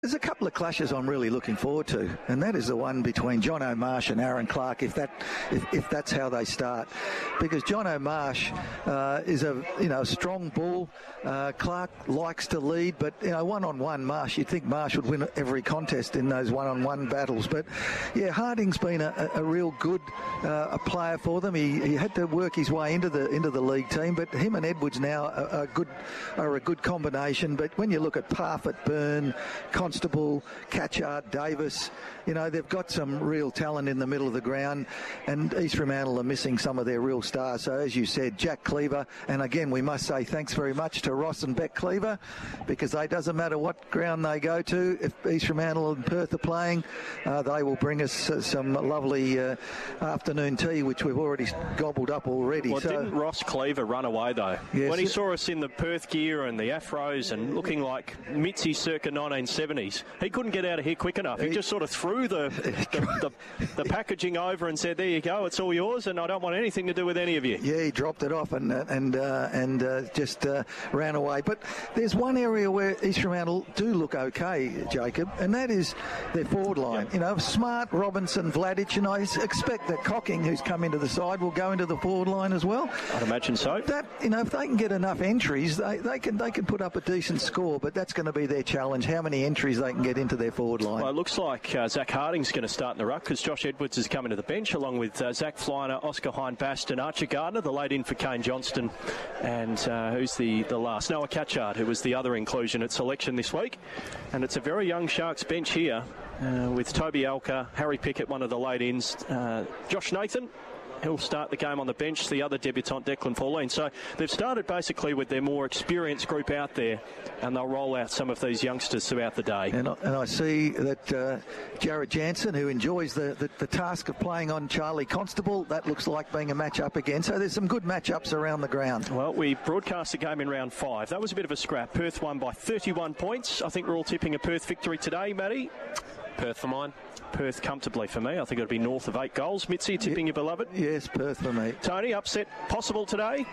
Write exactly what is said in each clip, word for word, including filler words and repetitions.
There's a couple of clashes I'm really looking forward to, and that is the one between John O'Marsh and Aaron Clark, if that if, if that's how they start. Because John O'Marsh uh, is a you know a strong bull. Uh, Clark likes to lead, but you know one-on-one Marsh, you'd think Marsh would win every contest in those one-on-one battles. But yeah, Harding's been a, a real good uh, a player for them. He, he had to work his way into the into the league team, but him and Edwards now are, are good are a good combination. But when you look at Parfitt, Byrne, Constable, Catchard, Davis, you know, they've got some real talent in the middle of the ground, and East Fremantle are missing some of their real stars. So, as you said, Jack Cleaver, and again, we must say thanks very much to Ross and Beck Cleaver, because it doesn't matter what ground they go to, if East Fremantle and Perth are playing, uh, they will bring us uh, some lovely uh, afternoon tea, which we've already gobbled up already. Well, so, didn't Ross Cleaver run away, though? Yes, when he saw us in the Perth gear and the afros and looking like Mitzi circa nineteen seventies, he couldn't get out of here quick enough. He, he just sort of threw the the, the the packaging over and said, there you go, it's all yours, and I don't want anything to do with any of you. Yeah, he dropped it off and and uh, and uh, just uh, ran away. But there's one area where East Fremantle do look okay, Jacob, and that is their forward line. Yep. You know, Smart, Robinson, Vladic, and I expect that Cocking, who's come into the side, will go into the forward line as well. I'd imagine so. That, you know, if they can get enough entries, they, they can they can put up a decent score, but that's going to be their challenge, how many entries they can get into their forward line. Well, it looks like uh, Zach Harding's going to start in the ruck because Josh Edwards is coming to the bench along with uh, Zach Fleiner, Oscar Hine-Bast and Archer Gardner. The late in for Kane Johnston. And uh, who's the, the last? Noah Catchard, who was the other inclusion at selection this week. And it's a very young Sharks bench here uh, with Toby Alker, Harry Pickett, one of the late ins, uh, Josh Nathan. He'll start the game on the bench, the other debutant, Declan Pauline. So they've started basically with their more experienced group out there, and they'll roll out some of these youngsters throughout the day. And I, and I see that uh, Jared Jansen, who enjoys the, the, the task of playing on Charlie Constable, that looks like being a match-up again. So there's some good match-ups around the ground. Well, we broadcast the game in round five. That was a bit of a scrap. Perth won by thirty-one points. I think we're all tipping a Perth victory today, Matty. Perth for mine. Perth comfortably for me. I think it'll be north of eight goals. Mitzi, tipping your beloved? Yes, Perth for me. Tony, upset possible today?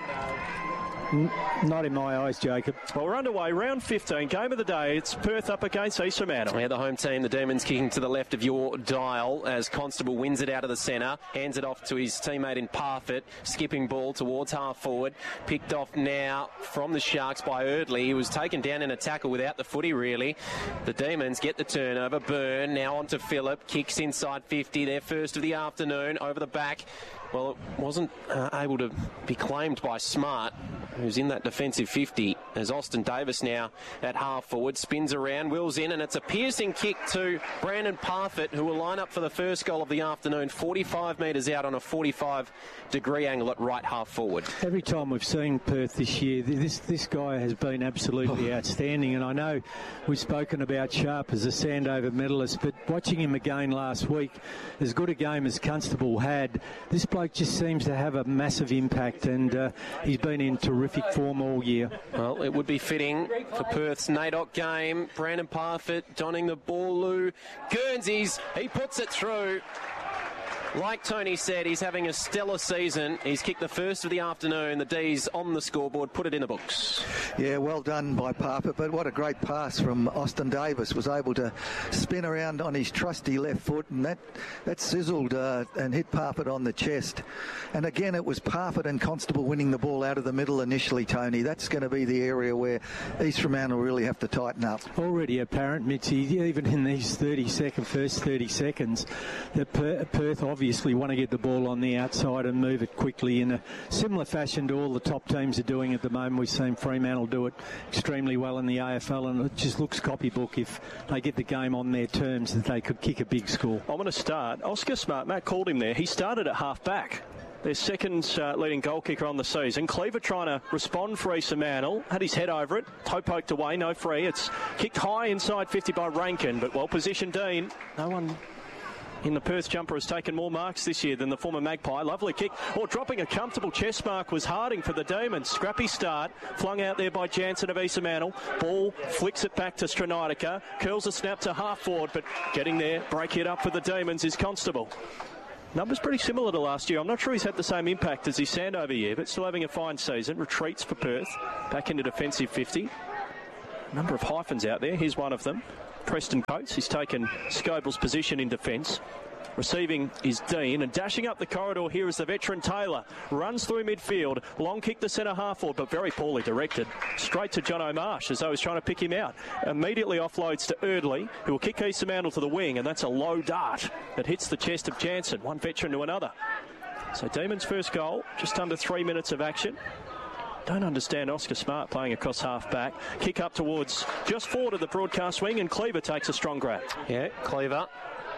N- not in my eyes, Jacob. Well, we're underway. Round fifteen, game of the day. It's Perth up against East Fremantle. Yeah, the home team, the Demons, kicking to the left of your dial as Constable wins it out of the centre, hands it off to his teammate in Parfitt, skipping ball towards half forward, picked off now from the Sharks by Erdley. He was taken down in a tackle without the footy, really. The Demons get the turnover. Byrne now on to Phillip, kicks inside fifty, their first of the afternoon, over the back. Well, it wasn't uh, able to be claimed by Smart, who's in that defensive fifty, as Austin Davis now at half forward, spins around, wheels in, and it's a piercing kick to Brandon Parfitt, who will line up for the first goal of the afternoon, forty-five metres out on a forty-five degree angle at right half forward. Every time we've seen Perth this year, this this guy has been absolutely outstanding, and I know we've spoken about Sharp as a Sandover medalist, but watching him again last week, as good a game as Constable had, this bloke just seems to have a massive impact, and uh, he's been in terrific form all year. Well, it would be fitting for Perth's NAIDOC game. Brandon Parfitt donning the ball. Guernseys, he puts it through. Like Tony said, he's having a stellar season. He's kicked the first of the afternoon. The D's on the scoreboard, put it in the books. Yeah, well done by Parfitt, but what a great pass from Austin Davis. Was able to spin around on his trusty left foot, and that, that sizzled uh, and hit Parfitt on the chest. And again, it was Parfitt and Constable winning the ball out of the middle initially, Tony. That's going to be the area where East Fremantle really have to tighten up. Already apparent, Mitzi, even in these thirty second, first thirty seconds, that per- Perth obviously want to get the ball on the outside and move it quickly in a similar fashion to all the top teams are doing at the moment. We've seen Fremantle do it extremely well in the A F L, and it just looks copybook if they get the game on their terms that they could kick a big score. I'm going to start. Oscar Smart, Matt called him there. He started at half back. Their second uh, leading goal kicker on the season. Cleaver trying to respond for East Fremantle. Had his head over it. Toe poked away, no free. It's kicked high inside fifty by Rankin, but well positioned Dean. No one in the Perth jumper has taken more marks this year than the former Magpie. Lovely kick. Or oh, dropping a comfortable chest mark was Harding for the Demons. Scrappy start. Flung out there by Jansen of East Fremantle. Ball flicks it back to Stranitica. Curls a snap to half forward, but getting there, break it up for the Demons is Constable. Numbers pretty similar to last year. I'm not sure he's had the same impact as his Sandover year, but still having a fine season. Retreats for Perth. Back into defensive fifty. Number of hyphens out there. Here's one of them. Preston Coates. He's taken Scoble's position in defence. Receiving is Dean, and dashing up the corridor here is the veteran Taylor. Runs through midfield, long kick to centre half forward, but very poorly directed. Straight to Jono Marsh as though he's trying to pick him out. Immediately offloads to Erdley, who will kick Easter Mantle to the wing, and that's a low dart that hits the chest of Jansen. One veteran to another. So Demons' first goal, just under three minutes of action. Don't understand Oscar Smart playing across half back. Kick up towards just forward of the broadcast wing, and Cleaver takes a strong grab. Yeah, Cleaver.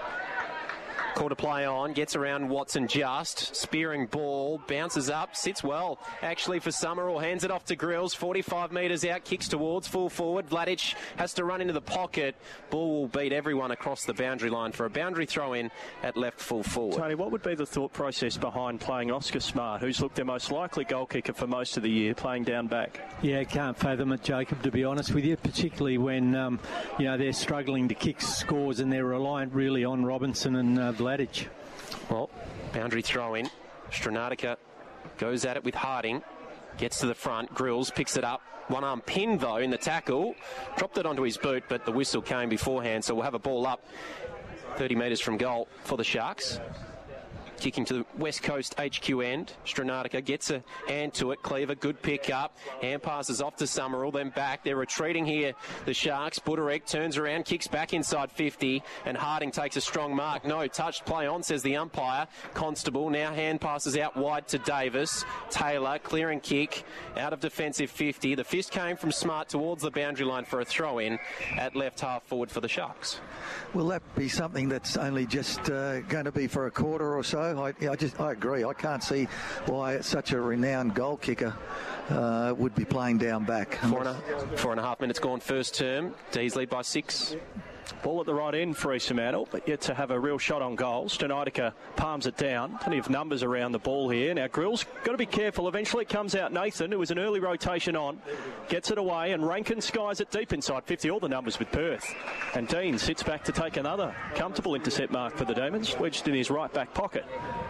Call to play on, gets around Watson just, spearing ball, bounces up, sits well actually for Summerall, hands it off to Grills, forty-five metres out, kicks towards full forward. Vladic has to run into the pocket. Ball will beat everyone across the boundary line for a boundary throw in at left full forward. Tony, what would be the thought process behind playing Oscar Smart, who's looked their most likely goal kicker for most of the year, playing down back? Yeah, can't fathom it, Jacob, to be honest with you, particularly when um, you know, they're struggling to kick scores and they're reliant really on Robinson and uh, Vladic. Well, boundary throw in. Stranatica goes at it with Harding. Gets to the front. Grills picks it up. One arm pin, though, in the tackle. Dropped it onto his boot, but the whistle came beforehand, so we'll have a ball up thirty metres from goal for the Sharks. Kicking to the West Coast H Q end. Stranatica gets a hand to it. Cleaver, good pick up. Hand passes off to Summerall, then back. They're retreating here, the Sharks. Buderek turns around, kicks back inside fifty, and Harding takes a strong mark. No, touched, play on, says the umpire. Constable now hand passes out wide to Davis. Taylor, clearing kick out of defensive fifty. The fist came from Smart towards the boundary line for a throw-in at left half forward for the Sharks. Will that be something that's only just uh, going to be for a quarter or so? I, I just I agree. I can't see why such a renowned goal kicker uh, would be playing down back. Four and, a, four and a half minutes gone first term. D's lead by six. Ball at the right end for Easter Mantle, but yet to have a real shot on goal. Stenitica palms it down. Plenty of numbers around the ball here. Now Grill's got to be careful. Eventually it comes out Nathan, who was an early rotation on. Gets it away, and Rankin skies it deep inside fifty. All the numbers with Perth. And Dean sits back to take another comfortable intercept mark for the Demons, wedged in his right back pocket.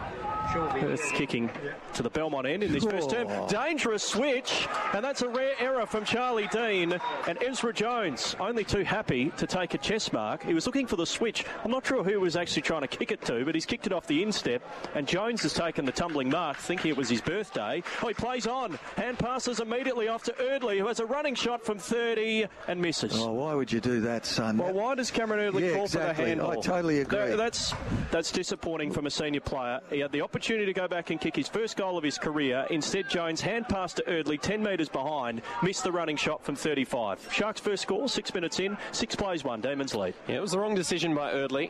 Perth kicking to the Belmont end in this first term. Dangerous switch, and that's a rare error from Charlie Dean. And Ezra Jones only too happy to take a chest mark. He was looking for the switch. I'm not sure who he was actually trying to kick it to, but he's kicked it off the instep, and Jones has taken the tumbling mark, thinking it was his birthday. Oh, he plays on. Hand passes immediately off to Erdley, who has a running shot from thirty and misses. Oh, why would you do that, son? Well, why does Cameron Erdley yeah, call exactly. for the handball? I totally agree. No, that's, that's disappointing from a senior player. He had the opportunity to go back and kick his first goal of his career. Instead, Jones hand passed to Erdley, ten metres behind, missed the running shot from thirty-five. Sharks' first score, six minutes in, six plays one, Demons lead. Yeah, it was the wrong decision by Erdley,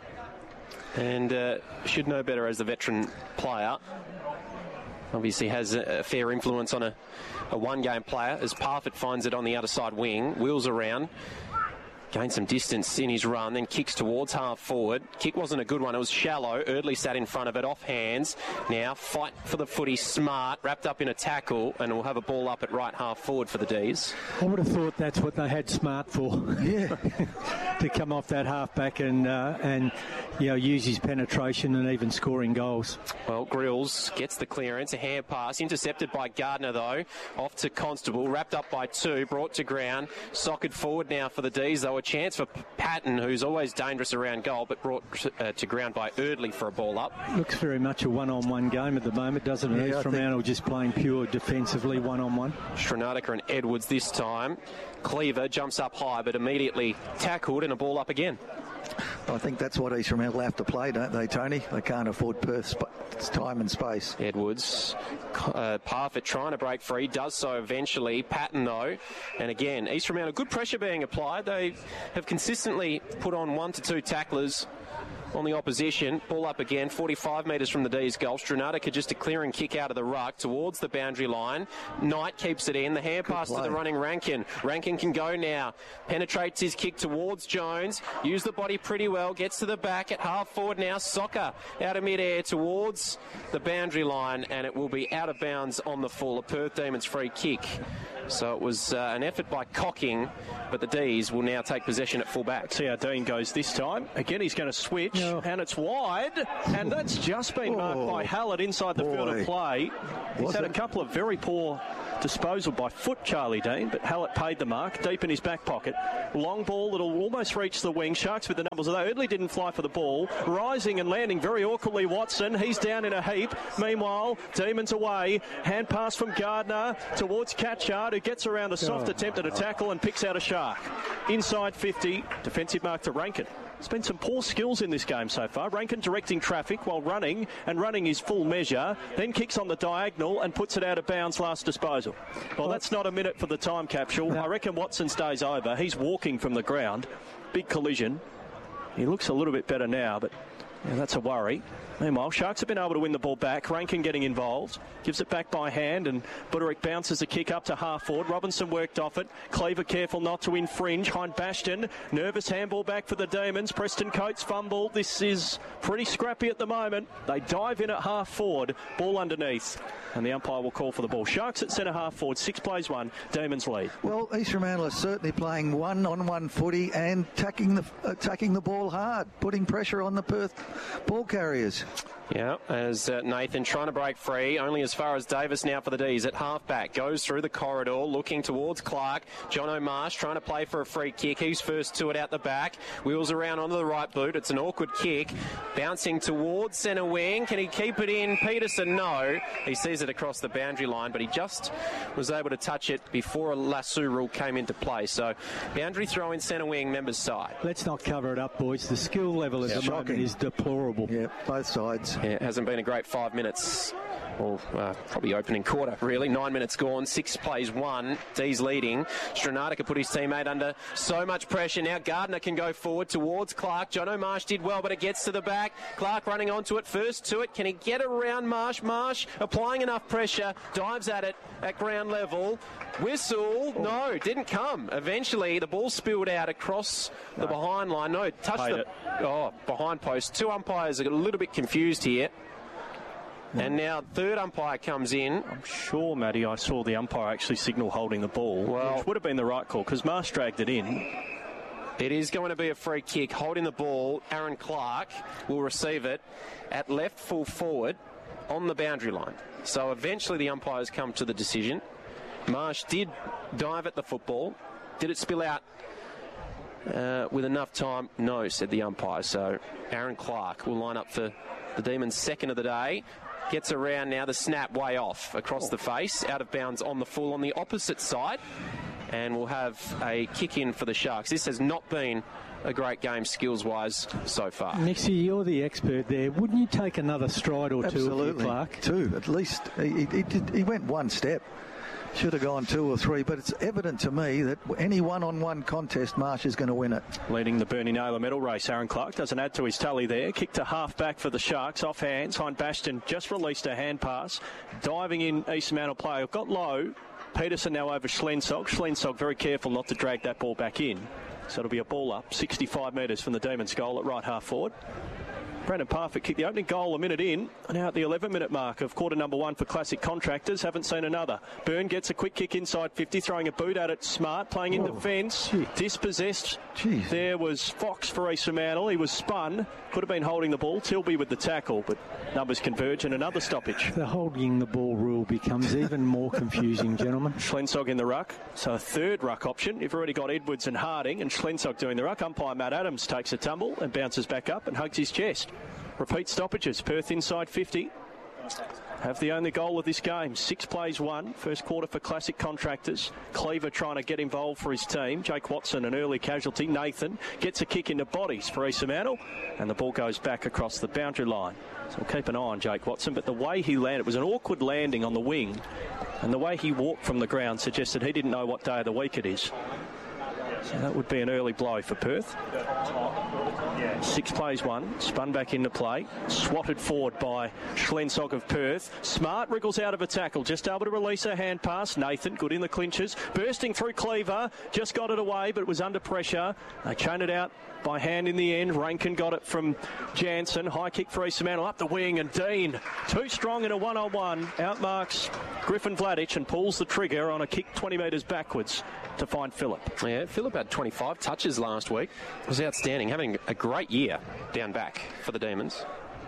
and uh, should know better as the veteran player. Obviously has a fair influence on a, a one-game player, as Parfitt finds it on the outer side wing, wheels around, gains some distance in his run, then kicks towards half forward. Kick wasn't a good one. It was shallow. Erdley sat in front of it, off hands. Now fight for the footy. Smart, wrapped up in a tackle, and we'll have a ball up at right half forward for the D's. I would have thought that's what they had Smart for. Yeah. To come off that half-back and, uh, and you know, use his penetration and even scoring goals. Well, Grills gets the clearance. A hand pass. Intercepted by Gardner, though. Off to Constable. Wrapped up by two. Brought to ground. Socked forward now for the D's, though. A chance for Patton, who's always dangerous around goal, but brought uh, to ground by Erdley for a ball up. Looks very much a one-on-one game at the moment, doesn't it? Yeah, From Fremantle just playing pure defensively one-on-one. Stranatica and Edwards this time. Cleaver jumps up high, but immediately tackled and a ball up again. I think that's what East Fremantle have to play, don't they, Tony? They can't afford Perth's time and space. Edwards, uh, Parfitt trying to break free, does so eventually. Patton, though, and again, East Fremantle, good pressure being applied. They have consistently put on one to two tacklers on the opposition. Ball up again, forty-five metres from the D's goal. Stranatica just a clearing kick out of the ruck towards the boundary line. Knight keeps it in. The hand Good pass play. to the running Rankin. Rankin can go now. Penetrates his kick towards Jones. Use the body pretty well. Gets to the back at half forward now. Soccer out of mid-air towards the boundary line, and it will be out of bounds on the full. A Perth Demons free kick. So it was uh, an effort by Cocking, but the D's will now take possession at full-back. See how Dean goes this time. Again, he's going to switch, no. and it's wide, and that's just been marked oh, by Hallett inside the boy. field of play. He's Was had it? a couple of very poor disposal by foot, Charlie Dean, but Hallett paid the mark, deep in his back pocket. Long ball that'll almost reach the wing. Sharks with the numbers, although Erdley didn't fly for the ball. Rising and landing very awkwardly, Watson. He's down in a heap. Meanwhile, Demons away. Hand pass from Gardner towards Catchard, who gets around a soft oh. attempt at a tackle and picks out a Shark. Inside fifty, defensive mark to Rankin. There's been some poor skills in this game so far. Rankin directing traffic while running, and running is full measure, then kicks on the diagonal and puts it out of bounds last disposal. Well, that's not a minute for the time capsule. No. I reckon Watson stays over. He's walking from the ground. Big collision. He looks a little bit better now, but yeah, that's a worry. Meanwhile, Sharks have been able to win the ball back. Rankin getting involved. Gives it back by hand, and Buderick bounces the kick up to half forward. Robinson worked off it. Cleaver careful not to infringe. Hind Bastion. Nervous handball back for the Demons. Preston Coates fumble. This is pretty scrappy at the moment. They dive in at half forward. Ball underneath. And the umpire will call for the ball. Sharks at centre half forward. Six plays one. Demons lead. Well, East Fremantle is certainly playing one-on-one footy and attacking the, attacking the ball hard. Putting pressure on the Perth ball carriers. Yeah, as uh, Nathan trying to break free, only as far as Davis now for the D's at half-back. Goes through the corridor, looking towards Clark. John O'Marsh trying to play for a free kick. He's first to it out the back. Wheels around onto the right boot. It's an awkward kick. Bouncing towards centre wing. Can he keep it in? Peterson, no. He sees it across the boundary line, but he just was able to touch it before a lasso rule came into play. So, boundary throw in centre wing, members' side. Let's not cover it up, boys. The skill level at yeah, the shocking. moment is deplorable. Yeah, both sides. Yeah, it hasn't been a great five minutes. Well, uh, probably opening quarter, really. Nine minutes gone, six plays one. D's leading. Stranata could put his teammate under so much pressure. Now Gardner can go forward towards Clark. John O'Marsh did well, but it gets to the back. Clark running onto it, first to it. Can he get around Marsh? Marsh applying enough pressure, dives at it at ground level. Whistle, no, didn't come. Eventually, the ball spilled out across the behind line. No, touched the oh, behind post. Two umpires are a little bit confused here. And now third umpire comes in. I'm sure, Matty, I saw the umpire actually signal holding the ball, well, which would have been the right call because Marsh dragged it in. It is going to be a free kick. Holding the ball, Aaron Clark will receive it at left full forward on the boundary line. So eventually the umpires come to the decision. Marsh did dive at the football. Did it spill out uh, with enough time? No, said the umpire. So Aaron Clark will line up for the Demons' second of the day. Gets around now, the snap way off across the face, out of bounds on the full on the opposite side, and we'll have a kick in for the Sharks. This has not been a great game skills-wise so far. Nixie, you're the expert there. Wouldn't you take another stride or Absolutely. two, of Clark? Two, at least. He, he, did, he went one step. Should have gone two or three, but it's evident to me that any one-on-one contest, Marsh is going to win it. Leading the Bernie Naylor medal race, Aaron Clark doesn't add to his tally there. Kick to half-back for the Sharks, off hands. Hind Bastion just released a hand pass. Diving in, East Fremantle player. Got low. Peterson now over Schlensog. Schlensog very careful not to drag that ball back in. So it'll be a ball up, sixty-five metres from the Demons' goal at right half forward. Brandon Parfitt kicked the opening goal a minute in. Now at the eleven minute mark of quarter number one for Classic Contractors. Haven't seen another. Byrne gets a quick kick inside fifty, throwing a boot at it. Smart, playing in defence. Dispossessed. Jeez. There was Fox for East Fremantle. He was spun. Could have been holding the ball. Tilby with the tackle, but numbers converge and another stoppage. The holding the ball rule becomes even more confusing, gentlemen. Schlensog in the ruck. So a third ruck option. You've already got Edwards and Harding and Schlensog doing the ruck. Umpire Matt Adams takes a tumble and bounces back up and hugs his chest. Repeat stoppages. Perth inside fifty. Have the only goal of this game. Six plays one. First quarter for Classic Contractors. Cleaver trying to get involved for his team. Jake Watson, an early casualty. Nathan gets a kick into bodies for East Fremantle. And the ball goes back across the boundary line. So we'll keep an eye on Jake Watson. But the way he landed, it was an awkward landing on the wing. And the way he walked from the ground suggested he didn't know what day of the week it is. So that would be an early blow for Perth. Six plays one, spun back into play, swatted forward by Schlensog of Perth. Smart wriggles out of a tackle, just able to release a hand pass. Nathan, good in the clinches, bursting through Cleaver, just got it away, but was under pressure. They chain it out by hand in the end. Rankin got it from Jansen. High kick for East Fremantle, up the wing, and Dean, too strong in a one-on-one, outmarks Griffin Vladic and pulls the trigger on a kick twenty metres backwards to find Phillip. Yeah, Phillip had twenty-five touches last week. It was outstanding, having a great year down back for the Demons.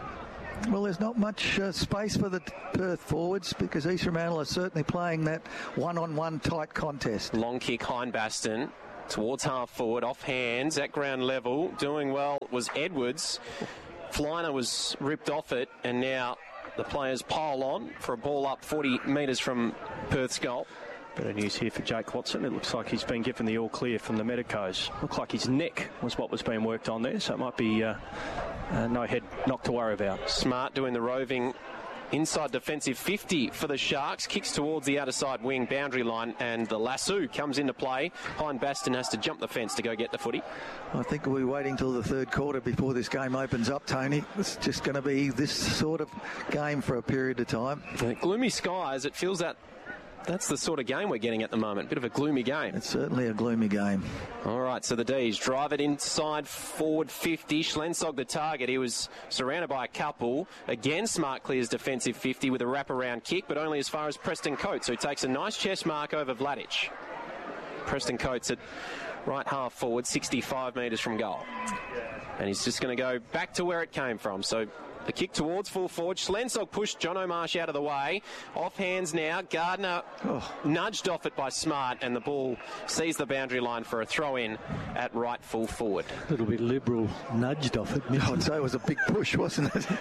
Well, there's not much uh, space for the Perth forwards because East Fremantle are certainly playing that one-on-one tight contest. Long kick, Hindbaston towards half forward, off hands, at ground level. Doing well was Edwards. Flyner was ripped off it, and now the players pile on for a ball up forty metres from Perth's goal. Bit of news here for Jake Watson. It looks like he's been given the all clear from the medicos. Looks like his neck was what was being worked on there, so it might be uh, uh, no head knock to worry about. Smart doing the roving inside defensive fifty for the Sharks. Kicks towards the outer side wing boundary line, and the lasso comes into play. Hindbaston has to jump the fence to go get the footy. I think we'll be waiting till the third quarter before this game opens up, Tony. It's just going to be this sort of game for a period of time. Uh, gloomy skies. It feels that that's the sort of game we're getting at the moment. Bit of a gloomy game. It's certainly a gloomy game. All right, so the D's drive it inside forward fifty. Schlensog the target. He was surrounded by a couple. Again, Smart clears defensive fifty with a wraparound kick, but only as far as Preston Coates, who takes a nice chest mark over Vladic. Preston Coates at right half forward, sixty-five metres from goal. And he's just going to go back to where it came from. So the kick towards full forward. Schlensog pushed John O'Marsh out of the way. Off hands now. Gardner oh. nudged off it by Smart, and the ball sees the boundary line for a throw-in at right full forward. A little bit liberal nudged off it. I'd say it was a big push, wasn't it?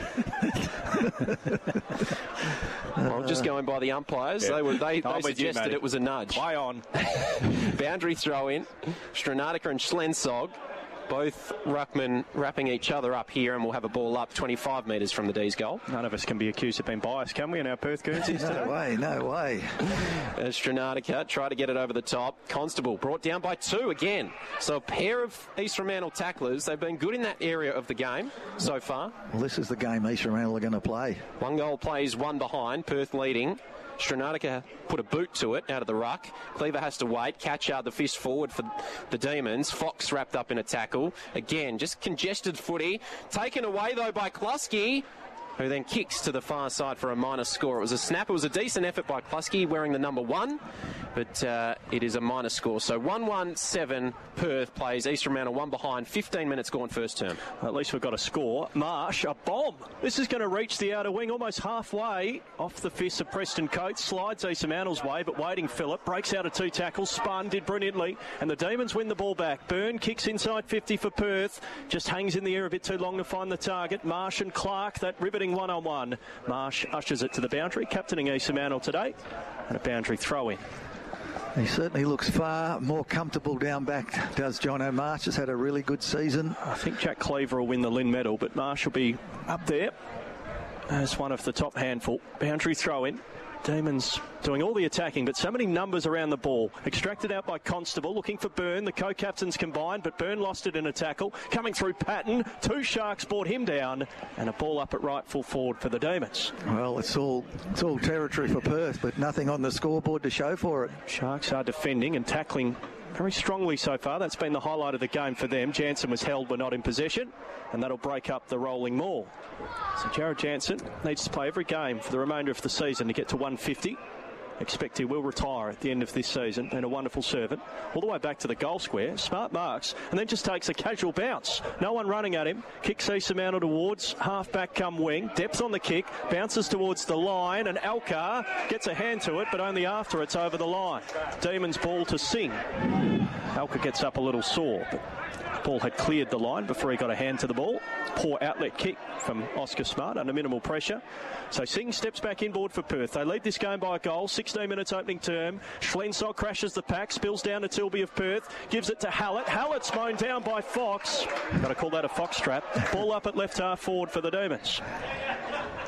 Well, just going by the umpires, yeah. they were they, they suggested you, it was a nudge. Play on. Boundary throw-in. Stranadika and Schlensog. Both ruckmen wrapping each other up here, and we'll have a ball up twenty-five metres from the D's goal. None of us can be accused of being biased, can we, in our Perth Guernseys today? No way, no way. As Stranadika tried to get it over the top. Constable brought down by two again. So a pair of East Fremantle tacklers. They've been good in that area of the game so far. Well, this is the game East Fremantle are going to play. One goal plays, one behind, Perth leading. Stranadika put a boot to it out of the ruck. Cleaver has to wait. Catchard the fist forward for the Demons. Fox wrapped up in a tackle. Again, just congested footy. Taken away, though, by Kluski, who then kicks to the far side for a minor score. It was a snap. It was a decent effort by Kluski, wearing the number one, but uh, it is a minor score. So one one seven, Perth plays East Fremantle one behind, fifteen minutes gone first term. At least we've got a score. Marsh, a bomb. This is going to reach the outer wing almost halfway off the fist of Preston Coates. Slides East Fremantle's way, but waiting Phillip. Breaks out of two tackles. Spun, did brilliantly. And the Demons win the ball back. Byrne kicks inside fifty for Perth. Just hangs in the air a bit too long to find the target. Marsh and Clark, that riveting one-on-one. Marsh ushers it to the boundary, captaining East Fremantle today. And a boundary throw-in. He certainly looks far more comfortable down back, does John O'Marsh. Has had a really good season. I think Jack Cleaver will win the Lynn medal, but Marsh will be up there as one of the top handful. Boundary throw-in. Demons doing all the attacking, but so many numbers around the ball. Extracted out by Constable, looking for Byrne. The co-captains combined, but Byrne lost it in a tackle. Coming through Patton. Two Sharks brought him down, and a ball up at right full forward for the Demons. Well, it's all it's all territory for Perth, but nothing on the scoreboard to show for it. Sharks are defending and tackling very strongly so far. That's been the highlight of the game for them. Jansen was held but not in possession, and that'll break up the rolling maul. So Jared Jansen needs to play every game for the remainder of the season to get to one fifty. Expect he will retire at the end of this season, and a wonderful servant. All the way back to the goal square. Smart marks, and then just takes a casual bounce. No one running at him. Kicks East Fremantle towards half-back come wing. Depth on the kick. Bounces towards the line, and Alcar gets a hand to it, but only after it's over the line. Demons ball to Singh. Alcar gets up a little sore, but the ball had cleared the line before he got a hand to the ball. Poor outlet kick from Oscar Smart under minimal pressure. So Singh steps back inboard for Perth. They lead this game by a goal. sixteen minutes opening term. Schlensog crashes the pack, spills down to Tilby of Perth, gives it to Hallett. Hallett's mown down by Fox. Got to call that a fox trap. Ball up at left half forward for the Demons.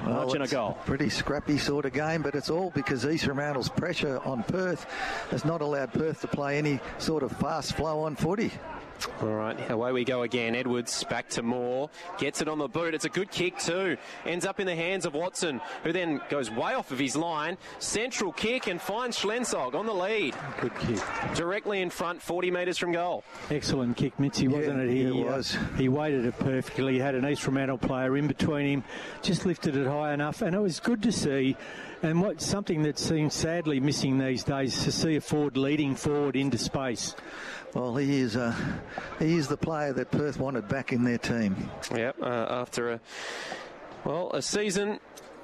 Well, margin a it's goal. a pretty scrappy sort of game, but it's all because East Fremantle's pressure on Perth has not allowed Perth to play any sort of fast flow on footy. All right, away we go again. Edwards back to Moore. Gets it on the boot. It's a good kick too. Ends up in the hands of Watson, who then goes way off of his line. Central kick and finds Schlensog on the lead. Good kick. Directly in front, forty metres from goal. Excellent kick, Mitzi, wasn't Yeah, it? He, it was. Uh, he weighted it perfectly. He had an East Fremantle player in between him. Just lifted it high enough. And it was good to see. And what something that seems sadly missing these days, to see a forward leading forward into space. Well, he is uh, he is the player that Perth wanted back in their team. Yep, uh, after a, well, a season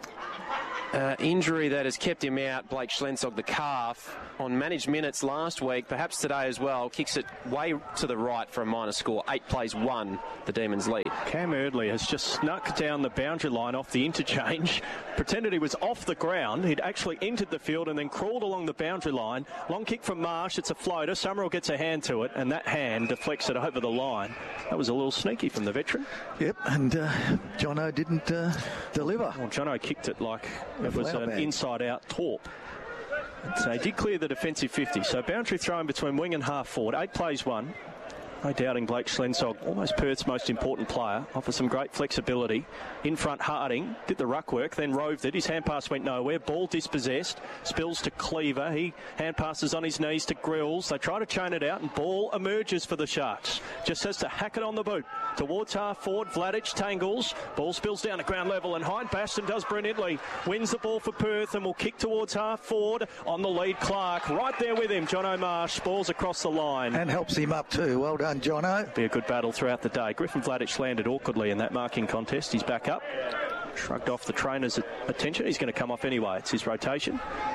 uh, injury that has kept him out, Blake Schlensog, the calf, on managed minutes last week, perhaps today as well, kicks it way to the right for a minor score. Eight plays one, the Demons lead. Cam Eardley has just snuck down the boundary line off the interchange, pretended he was off the ground. He'd actually entered the field and then crawled along the boundary line. Long kick from Marsh. It's a floater. Summerall gets a hand to it, and that hand deflects it over the line. That was a little sneaky from the veteran. Yep, and uh, Jono didn't uh, deliver. Well, Jono kicked it like A it was flower an bag. inside-out torp. So he did clear the defensive fifty. So boundary thrown between wing and half forward. Eight plays one. No doubting Blake Schlensog, almost Perth's most important player, offers some great flexibility. In front, Harding did the ruck work, then roved it. His hand pass went nowhere. Ball dispossessed. Spills to Cleaver. He hand passes on his knees to Grills. They try to chain it out, and ball emerges for the Sharks. Just has to hack it on the boot. Towards half forward, Vladic tangles. Ball spills down to ground level, and Hind Baston does brilliantly. Wins the ball for Perth and will kick towards half forward. On the lead, Clark. Right there with him, John O'Marsh. Balls across the line. And helps him up too. Well done, Jono. Be a good battle throughout the day. Griffin Vladic landed awkwardly in that marking contest. He's back up. Shrugged off the trainer's attention. He's going to come off anyway. It's his rotation.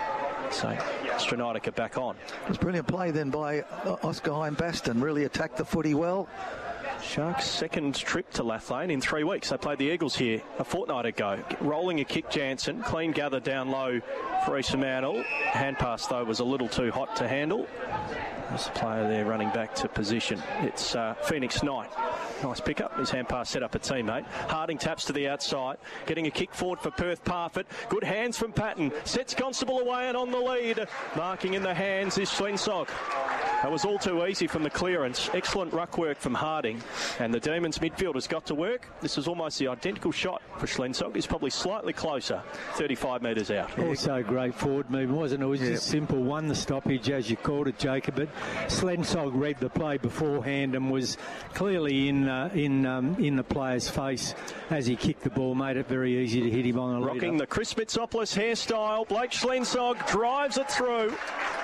So, Stranitica back on. It was brilliant play then by uh, Oscar Hind Baston. Really attacked the footy well. Sharks' second trip to Lathlane in three weeks. They played the Eagles here a fortnight ago. Rolling a kick, Jansen. Clean gather down low for East Fremantle. Hand pass, though, was a little too hot to handle. There's a player there running back to position. It's uh, Phoenix Knight. Nice pickup. His hand pass set up a teammate. Harding taps to the outside. Getting a kick forward for Perth Parfitt. Good hands from Patton. Sets Constable away and on the lead. Marking in the hands is Schlensog. That was all too easy from the clearance. Excellent ruck work from Harding. And the Demons midfield has got to work. This is almost the identical shot for Schlensog. He's probably slightly closer, thirty-five metres out. Also great forward movement, wasn't it? It was Yep. just simple. Won the stoppage, as you called it, Jacob. But Schlensog read the play beforehand and was clearly in uh, in um, in the player's face as he kicked the ball. Made it very easy to hit him on the Rocking lead. the Chris Mitsopoulos hairstyle. Blake Schlensog drives it through.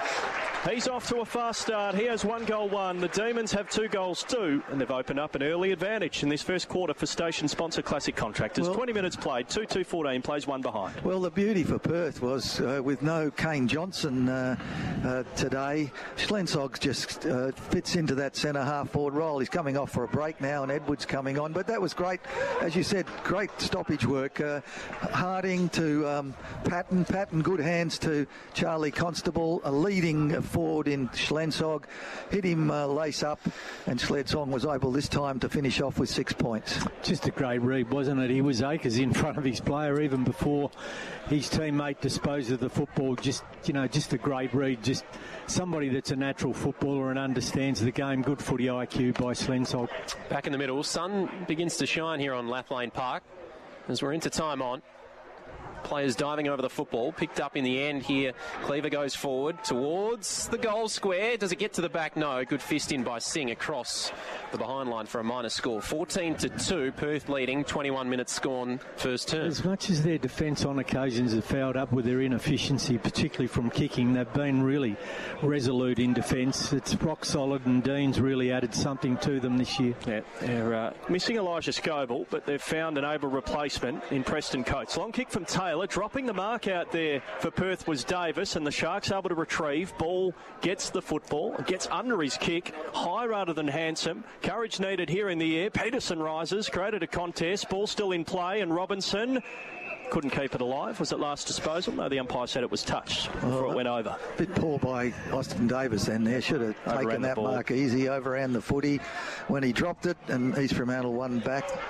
He's off to a fast start. He has one goal, one. The Demons have two goals, two, and they've opened up an early advantage in this first quarter for station sponsor Classic Contractors. Well, twenty minutes played, two two fourteen, plays one behind. Well, the beauty for Perth was uh, with no Kane Johnson uh, uh, today, Schlensog just uh, fits into that centre half forward role. He's coming off for a break now, and Edwards coming on. But that was great, as you said, great stoppage work. Uh, Harding to um, Patton, Patton, good hands to Charlie Constable, a leading forward in Schlensog, hit him uh, lace up, and Schlensog was able this time to finish off with six points. Just a great read, wasn't it? He was acres in front of his player even before his teammate disposed of the football. Just, you know, just a great read. Just somebody that's a natural footballer and understands the game. Good footy I Q by Schlensog. Back in the middle, sun begins to shine here on Lathlane Park as we're into time on. Players diving over the football, picked up in the end here. Cleaver goes forward towards the goal square. Does it get to the back? No. Good fist in by Singh across the behind line for a minor score. fourteen to two, Perth leading, twenty-one minutes scored first term. As much as their defence on occasions have fouled up with their inefficiency, particularly from kicking, they've been really resolute in defence. It's rock solid, and Dean's really added something to them this year. Yeah, they're uh, missing Elijah Scoble, but they've found an able replacement in Preston Coates. Long kick from Taylor. Dropping the mark out there for Perth was Davis, and the Sharks able to retrieve. Ball gets the football, gets under his kick, high rather than handsome. Courage needed here in the air. Peterson rises, created a contest. Ball still in play, and Robinson couldn't keep it alive. Was it last disposal? No, the umpire said it was touched before Oh, it went over. Bit poor by Austin Davis then there. Should have Overran taken the that ball. mark easy, overran the footy when he dropped it, and East Fremantle won back.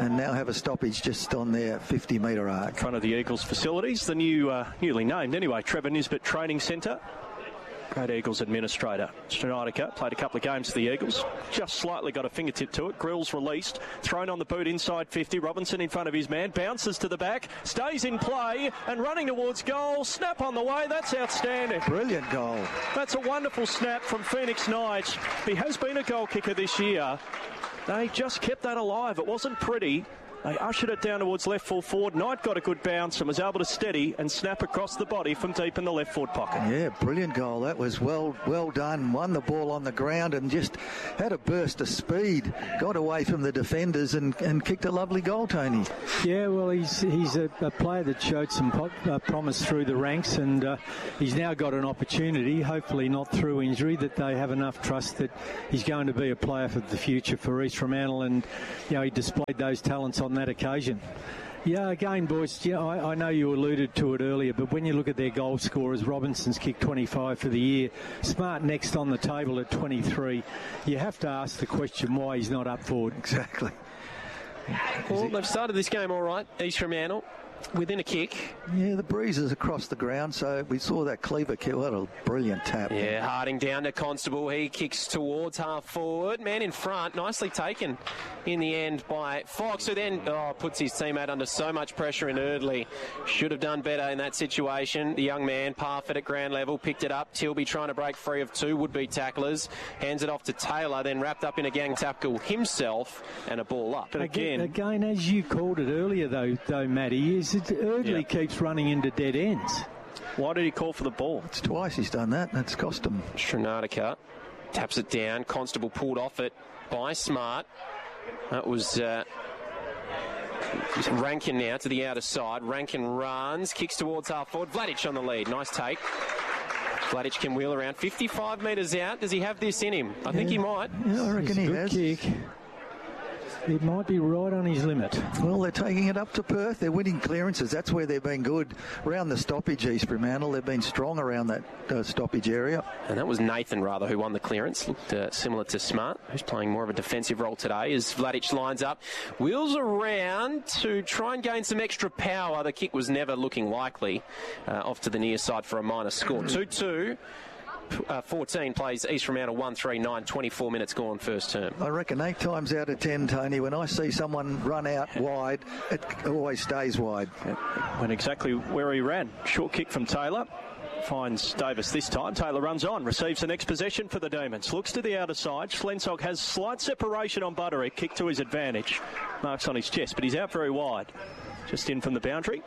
and now have a stoppage just on their fifty metre arc. In front of the Eagles facilities, the new, uh, newly named anyway, Trevor Nisbet Training Centre. Great Eagles administrator. Stranitica played a couple of games for the Eagles. Just slightly got a fingertip to it. Grills released. Thrown on the boot inside fifty. Robinson in front of his man. Bounces to the back. Stays in play and running towards goal. Snap on the way. That's outstanding. Brilliant goal. That's a wonderful snap from Phoenix Knights. He has been a goal kicker this year. They just kept that alive. It wasn't pretty. They ushered it down towards left full forward. Knight got a good bounce and was able to steady and snap across the body from deep in the left forward pocket. Yeah, brilliant goal. That was well well done. Won the ball on the ground and just had a burst of speed. Got away from the defenders and, and kicked a lovely goal, Tony. Yeah, well, he's he's a, a player that showed some po- uh, promise through the ranks, and uh, he's now got an opportunity, hopefully not through injury, that they have enough trust that he's going to be a player for the future for East Fremantle, and you know, he displayed those talents on that occasion. Yeah, again, boys, yeah, I, I know you alluded to it earlier, but when you look at their goal scorers, Robinson's kicked twenty-five for the year, Smart next on the table at twenty-three. You have to ask the question why he's not up forward. Exactly. Well, they've started this game all right, East Fremantle, within a kick. Yeah, the breeze is across the ground, so we saw that Cleaver kick. What a brilliant tap. Yeah, Harding down to Constable. He kicks towards half forward. Man in front, nicely taken in the end by Fox, who then oh, puts his teammate under so much pressure in Erdley. Should have done better in that situation. The young man, Parfitt at ground level, picked it up. Tilby trying to break free of two would-be tacklers. Hands it off to Taylor, then wrapped up in a gang tackle himself and a ball up. But again, again, as you called it earlier, though, though Matty, is it Erdley yeah. keeps running into dead ends. Why did he call for the ball? It's twice he's done that. That's cost him. Stranatica taps it down. Constable pulled off it by Smart. That was uh, Rankin now to the outer side. Rankin runs, kicks towards half forward. Vladic on the lead. Nice take. Vladic can wheel around. fifty-five metres out. Does he have this in him? I yeah. think he might. Yeah, I reckon he good has. Kick. It might be right on his limit. Well, they're taking it up to Perth. They're winning clearances. That's where they've been good. Around the stoppage, East Fremantle, they've been strong around that uh, stoppage area. And that was Nathan, rather, who won the clearance. Looked uh, similar to Smart, who's playing more of a defensive role today, as Vladic lines up. Wheels around to try and gain some extra power. The kick was never looking likely. Uh, off to the near side for a minor score. two two. Uh, fourteen plays East Fremantle one three nine, twenty-four minutes gone first term. I reckon eight times out of ten, Tony, when I see someone run out wide, it always stays wide. It went exactly where he ran. Short kick from Taylor. Finds Davis this time. Taylor runs on, receives the next possession for the Demons. Looks to the outer side. Schlensog has slight separation on Butterick. Kick to his advantage. Marks on his chest, but he's out very wide. Just in from the boundary.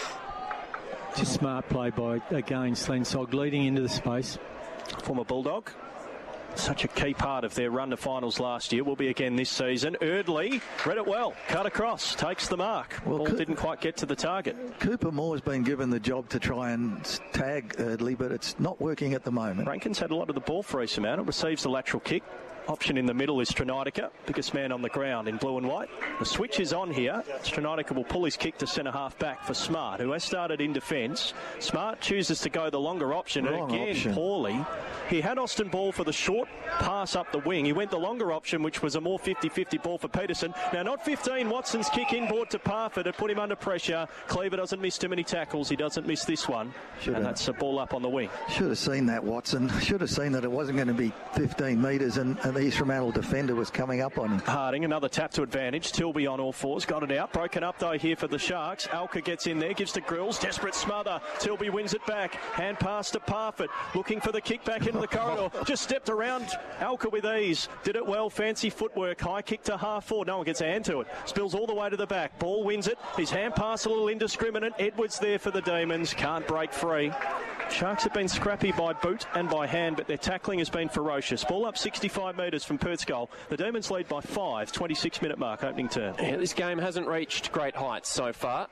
Just smart play by, again, Schlensog leading into the space. Former Bulldog. Such a key part of their run to finals last year. Will be again this season. Erdley read it well. Cut across. Takes the mark. Well, Ball Co- didn't quite get to the target. Cooper Moore's been given the job to try and tag Erdley, but it's not working at the moment. Rankin's had a lot of the ball for East Fremantle. Receives the lateral kick. Option in the middle is Stranitica, biggest man on the ground in blue and white. The switch is on here. Stranitica will pull his kick to centre half back for Smart, who has started in defence. Smart chooses to go the longer option, Wrong and again option. poorly. He had Austin Ball for the short pass up the wing. He went the longer option, which was a more fifty-fifty ball for Peterson. Now not fifteen, Watson's kick inboard to Parfitt. It put him under pressure. Cleaver doesn't miss too many tackles. He doesn't miss this one. Should and have. that's a ball up on the wing. Should have seen that, Watson. Should have seen that it wasn't going to be fifteen metres and, and the East Fremantle defender was coming up on him. Harding, another tap to advantage. Tilby on all fours. Got it out. Broken up, though, here for the Sharks. Alka gets in there. Gives to Grills. Desperate smother. Tilby wins it back. Hand pass to Parfitt. Looking for the kick back into the corridor. Just stepped around Alka with ease. Did it well. Fancy footwork. High kick to half forward. No one gets a hand to it. Spills all the way to the back. Ball wins it. His hand pass a little indiscriminate. Edwards there for the Demons. Can't break free. Sharks have been scrappy by boot and by hand, but their tackling has been ferocious. Ball up sixty-five metres from Perth's goal. The Demons lead by five. twenty-six minute mark, opening turn. Yeah, this game hasn't reached great heights so far.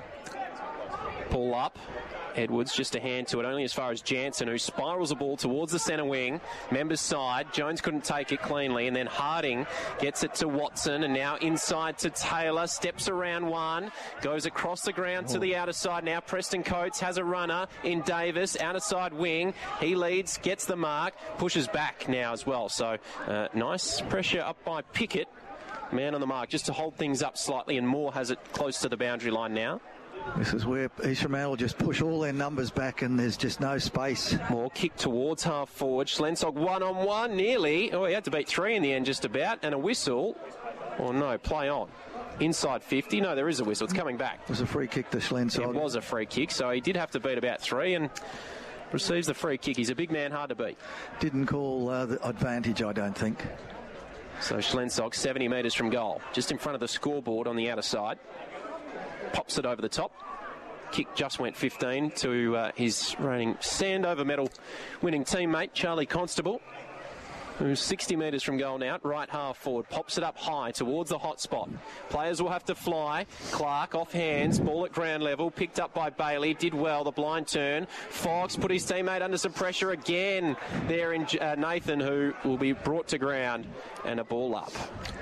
Ball up. Edwards just a hand to it, only as far as Jansen, who spirals the ball towards the centre wing. Members side. Jones couldn't take it cleanly, and then Harding gets it to Watson, and now inside to Taylor. Steps around one, goes across the ground oh. to the outer side. Now Preston Coates has a runner in Davis, outer side wing. He leads, gets the mark, pushes back now as well. So uh, nice pressure up by Pickett. Man on the mark, just to hold things up slightly, and Moore has it close to the boundary line now. This is where East Fremantle just push all their numbers back and there's just no space. Moore kick towards half forward. Schlensog one on one, nearly. Oh, he had to beat three in the end just about. And a whistle. Oh no, play on. Inside fifty. No, there is a whistle. It's coming back. It was a free kick to Schlensog. It was a free kick, so he did have to beat about three and receives the free kick. He's a big man, hard to beat. Didn't call uh, the advantage, I don't think. So Schlensog, seventy metres from goal. Just in front of the scoreboard on the outer side. Pops it over the top. Kick just went fifteen to uh, his reigning Sandover medal winning teammate, Charlie Constable, who's sixty metres from goal now, right half forward. Pops it up high towards the hot spot. Players will have to fly. Clark off hands, ball at ground level, picked up by Bailey, did well, the blind turn. Fox put his teammate under some pressure again there in uh, Nathan, who will be brought to ground, and a ball up.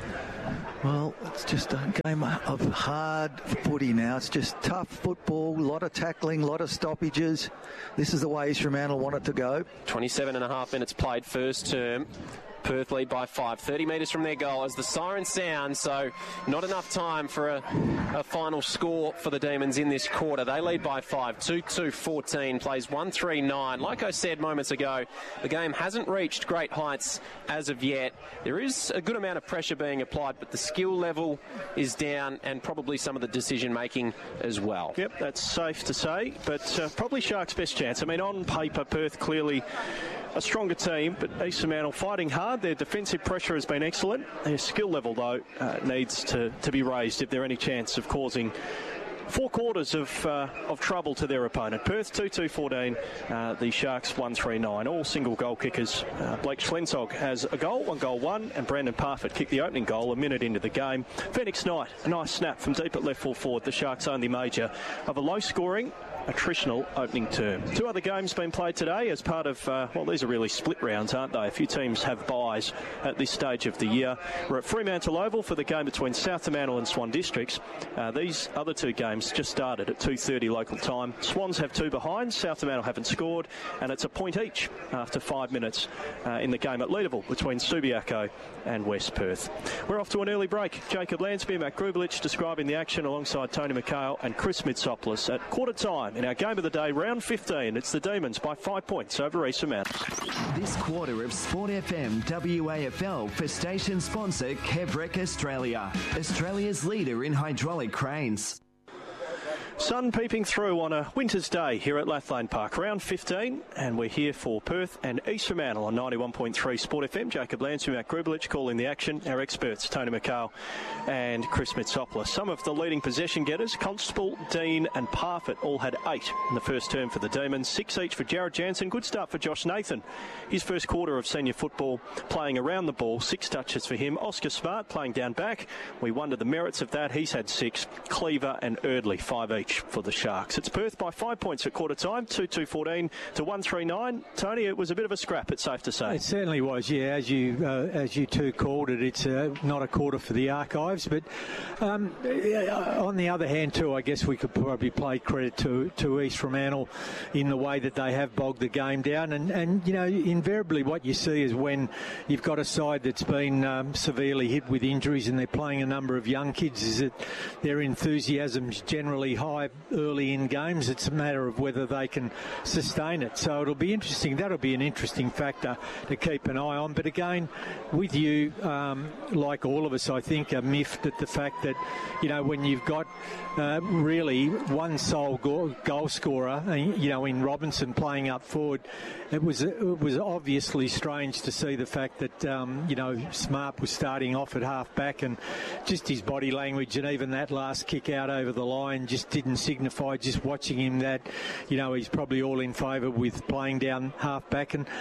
Well, it's just a game of hard footy now. It's just tough football, a lot of tackling, a lot of stoppages. This is the way East Fremantle want it to go. twenty-seven and a half minutes played first term. Perth lead by five, thirty metres from their goal as the siren sounds, so not enough time for a, a final score for the Demons in this quarter. They lead by five, two two fourteen, plays one three nine. Like I said moments ago, the game hasn't reached great heights as of yet. There is a good amount of pressure being applied, but the skill level is down and probably some of the decision making as well. Yep, that's safe to say, but uh, probably Sharks' best chance. I mean, on paper, Perth clearly a stronger team, but East Fremantle fighting hard. Their defensive pressure has been excellent. Their skill level, though, uh, needs to, to be raised if they're any chance of causing four quarters of uh, of trouble to their opponent. Perth two two fourteen, uh, the Sharks one three nine. All single goal kickers. Uh, Blake Schlensog has a goal, one goal one, and Brandon Parfitt kicked the opening goal a minute into the game. Phoenix Knight, a nice snap from deep at left full forward, the Sharks' only major of a low-scoring attritional opening term. Two other games been played today as part of, uh, well, these are really split rounds, aren't they? A few teams have byes at this stage of the year. We're at Fremantle Oval for the game between South Fremantle and Swan Districts. Uh, these other two games just started at two thirty local time. Swans have two behind, South Fremantle haven't scored, and it's a point each after five minutes uh, in the game at Leederville between Subiaco and West Perth. We're off to an early break. Jacob Lansby, Matt Grubelich describing the action alongside Tony McHale and Chris Mitsopoulos at quarter time. In our game of the day, round fifteen, it's the Demons by five points over East Fremantle. This quarter of Sport F M W A F L for station sponsor Kevrec Australia, Australia's leader in hydraulic cranes. Sun peeping through on a winter's day here at Lathlane Park. Round fifteen, and we're here for Perth and East Fremantle on ninety-one point three Sport F M. Jacob Lansby, Matt Grubelich calling the action. Our experts, Tony McHale and Chris Mitsopoulos. Some of the leading possession getters, Constable, Dean and Parfitt, all had eight in the first term for the Demons. Six each for Jared Jansen. Good start for Josh Nathan. His first quarter of senior football, playing around the ball. Six touches for him. Oscar Smart playing down back. We wonder the merits of that. He's had six. Cleaver and Erdley, five each for the Sharks. It's Perth by five points at quarter time, two two fourteen to one three nine. Tony, it was a bit of a scrap, it's safe to say. It certainly was, yeah. As you uh, as you two called it, it's uh, not a quarter for the Archives. But um, on the other hand, too, I guess we could probably play credit to, to East Fremantle in the way that they have bogged the game down. And, and, you know, invariably what you see is when you've got a side that's been um, severely hit with injuries and they're playing a number of young kids, is that their enthusiasm's generally high early in games. It's a matter of whether they can sustain it. So it'll be interesting. That'll be an interesting factor to keep an eye on. But again, with you, um, like all of us, I think, are miffed at the fact that, you know, when you've got uh, really one sole goal, goal scorer, you know, in Robinson playing up forward, it was it was obviously strange to see the fact that, um, you know, Smart was starting off at half back, and just his body language and even that last kick out over the line just didn't signify, just watching him, that, you know, he's probably all in favour with playing down half back. And,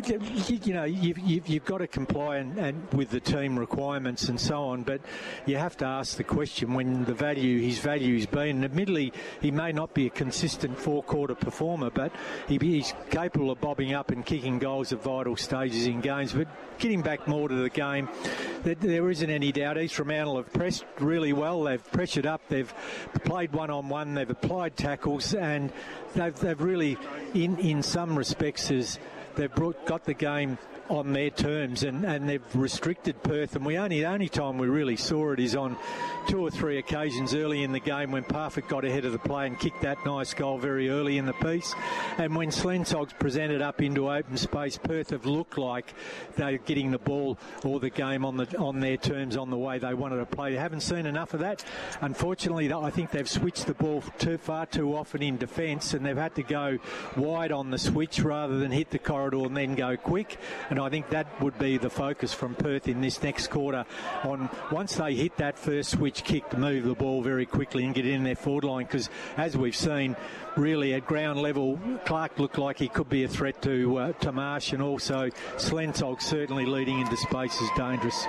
you know, you've, you've, you've got to comply and, and with the team requirements and so on, but you have to ask the question when the value, his value's been, and admittedly he may not be a consistent four-quarter performer, but he, he's capable of bobbing up and kicking goals at vital stages in games. But getting back more to the game, there, there isn't any doubt East Fremantle have pressed really well. They've pressured up, they've played one-on-one, they've applied tackles, and they've, they've really, in, in some respects, is they've brought, got the game on their terms, and, and they've restricted Perth. And we only the only time we really saw it is on two or three occasions early in the game when Parfitt got ahead of the play and kicked that nice goal very early in the piece. And when Slensog's presented up into open space, Perth have looked like they're getting the ball or the game on the on their terms, on the way they wanted to play. They haven't seen enough of that. Unfortunately, I think they've switched the ball too far too often in defence, and they've had to go wide on the switch rather than hit the corridor and then go quick. And I think that would be the focus from Perth in this next quarter. On once they hit that first switch kick, to move the ball very quickly and get in their forward line, because as we've seen, really at ground level, Clark looked like he could be a threat to uh, to Marsh, and also Slensog certainly leading into space is dangerous.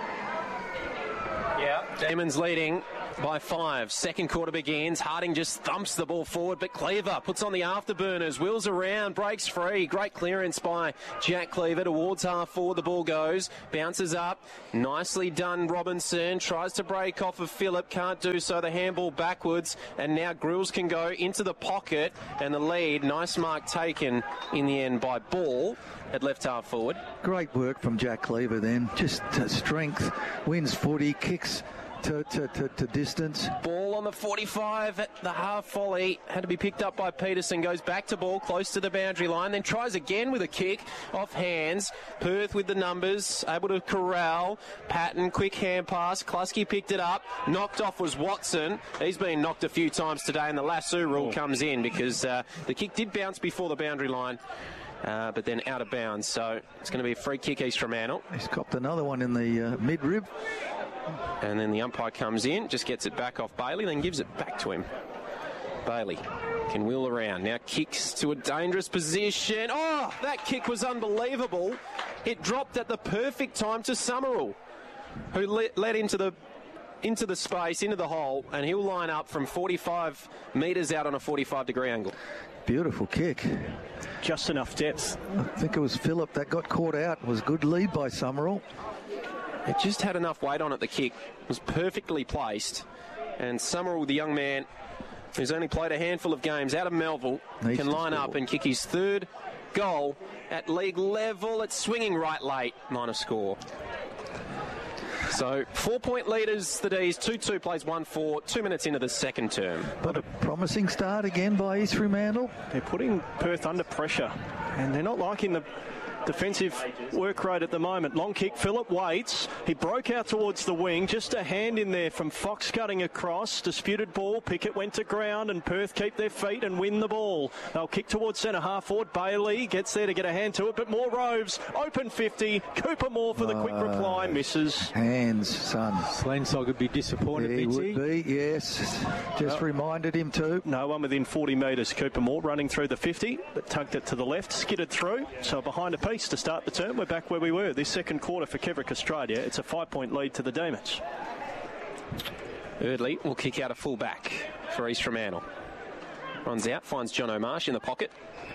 Yeah, Demons leading by five. Second quarter begins. Harding just thumps the ball forward, but Cleaver puts on the afterburners, wheels around, breaks free. Great clearance by Jack Cleaver towards half forward. The ball goes, bounces up. Nicely done, Robinson. Tries to break off of Phillip, can't do so. The handball backwards, and now Grills can go into the pocket, and the lead. Nice mark taken in the end by Ball at left half forward. Great work from Jack Cleaver then. Just uh, strength, wins footy, kicks To, to, to, to distance. Ball on the forty-five at the half volley. Had to be picked up by Peterson. Goes back to Ball, close to the boundary line. Then tries again with a kick off hands. Perth with the numbers. Able to corral. Patton, quick hand pass. Klusky picked it up. Knocked off was Watson. He's been knocked a few times today, and the lasso rule comes in because uh, the kick did bounce before the boundary line. Uh, but then out of bounds. So it's going to be a free kick East Fremantle. He's copped another one in the uh, mid-rib. And then the umpire comes in, just gets it back off Bailey, then gives it back to him. Bailey can wheel around. Now kicks to a dangerous position. Oh, that kick was unbelievable. It dropped at the perfect time to Summerall, who let, led into the into the space, into the hole, and he'll line up from forty-five metres out on a forty-five degree angle. Beautiful kick. Just enough depth. I think it was Phillip that got caught out. It was a good lead by Summerall. It just had enough weight on it, the kick. It was perfectly placed. And Summerall, the young man, who's only played a handful of games out of Melville, Needs can line up and kick his third goal at league level. It's swinging right late, minor score. So, four-point leaders, the D's, two two plays one four, two minutes into the second term. But a promising start again by East Fremantle. They're putting Perth under pressure, and they're not liking the defensive work rate at the moment. Long kick, Phillip waits. He broke out towards the wing. Just a hand in there from Fox cutting across. Disputed ball. Pickett went to ground, and Perth keep their feet and win the ball. They'll kick towards centre half forward. Bailey gets there to get a hand to it, but more Roves. Open fifty. Cooper Moore for the uh, quick reply. Misses. Hands, son. Slensog would be disappointed, yeah, he would be, yes. Just well, reminded him too. No one within forty metres. Cooper Moore running through the fifty, but tugged it to the left, skidded through. So behind a piece to start the term. We're back where we were this second quarter for Kevrick Australia. It's a five-point lead to the Demons. Eardley will kick out a full-back for East Fremantle. Runs out, finds John O'Marsh in the pocket.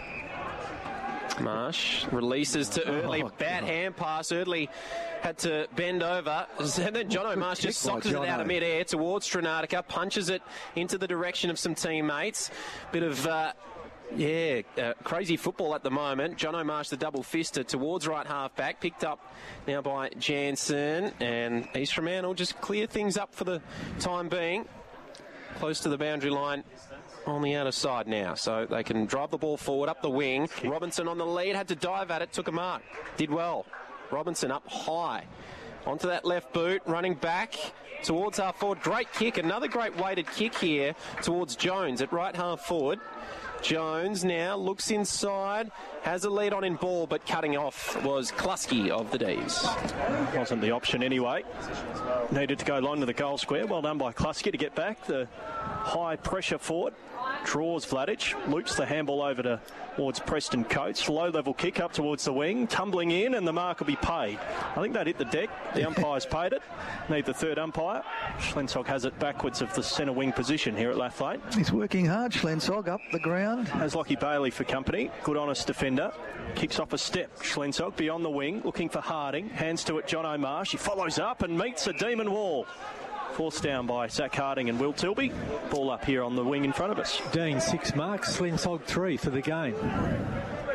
Marsh releases to Eardley. Oh, Bad God. hand pass. Eardley had to bend over. And then John O'Marsh just socks it out of mid-air towards Stranatica. Punches it into the direction of some teammates. Bit of... Uh, Yeah, uh, crazy football at the moment. John O'Marsh, the double-fister, towards right half-back. Picked up now by Jansen. And East Fremantle just clear things up for the time being. Close to the boundary line on the outer side now. So they can drive the ball forward up the wing. Robinson on the lead, had to dive at it, took a mark. Did well. Robinson up high. Onto that left boot, running back towards half forward. Great kick, another great weighted kick here towards Jones at right half forward. Jones now looks inside, has a lead on in ball, but cutting off was Klusky of the D's. Wasn't the option anyway. Needed to go long to the goal square. Well done by Klusky to get back. The high pressure forward. Draws Vladic, loops the handball over to, towards Preston Coates. Low level kick up towards the wing, tumbling in, and the mark will be paid. I think that hit the deck. The umpire's paid it. Need the third umpire. Schlensog has it backwards of the centre wing position here at Lathlane. He's working hard, Schlensog, up the ground. Has Lockie Bailey for company. Good honest defender. Kicks off a step. Schlensog beyond the wing, looking for Harding. Hands to it, John O'Marsh. He follows up and meets a demon wall. Forced down by Zach Harding and Will Tilby. Ball up here on the wing in front of us. Dean, six marks. Slensog, three for the game.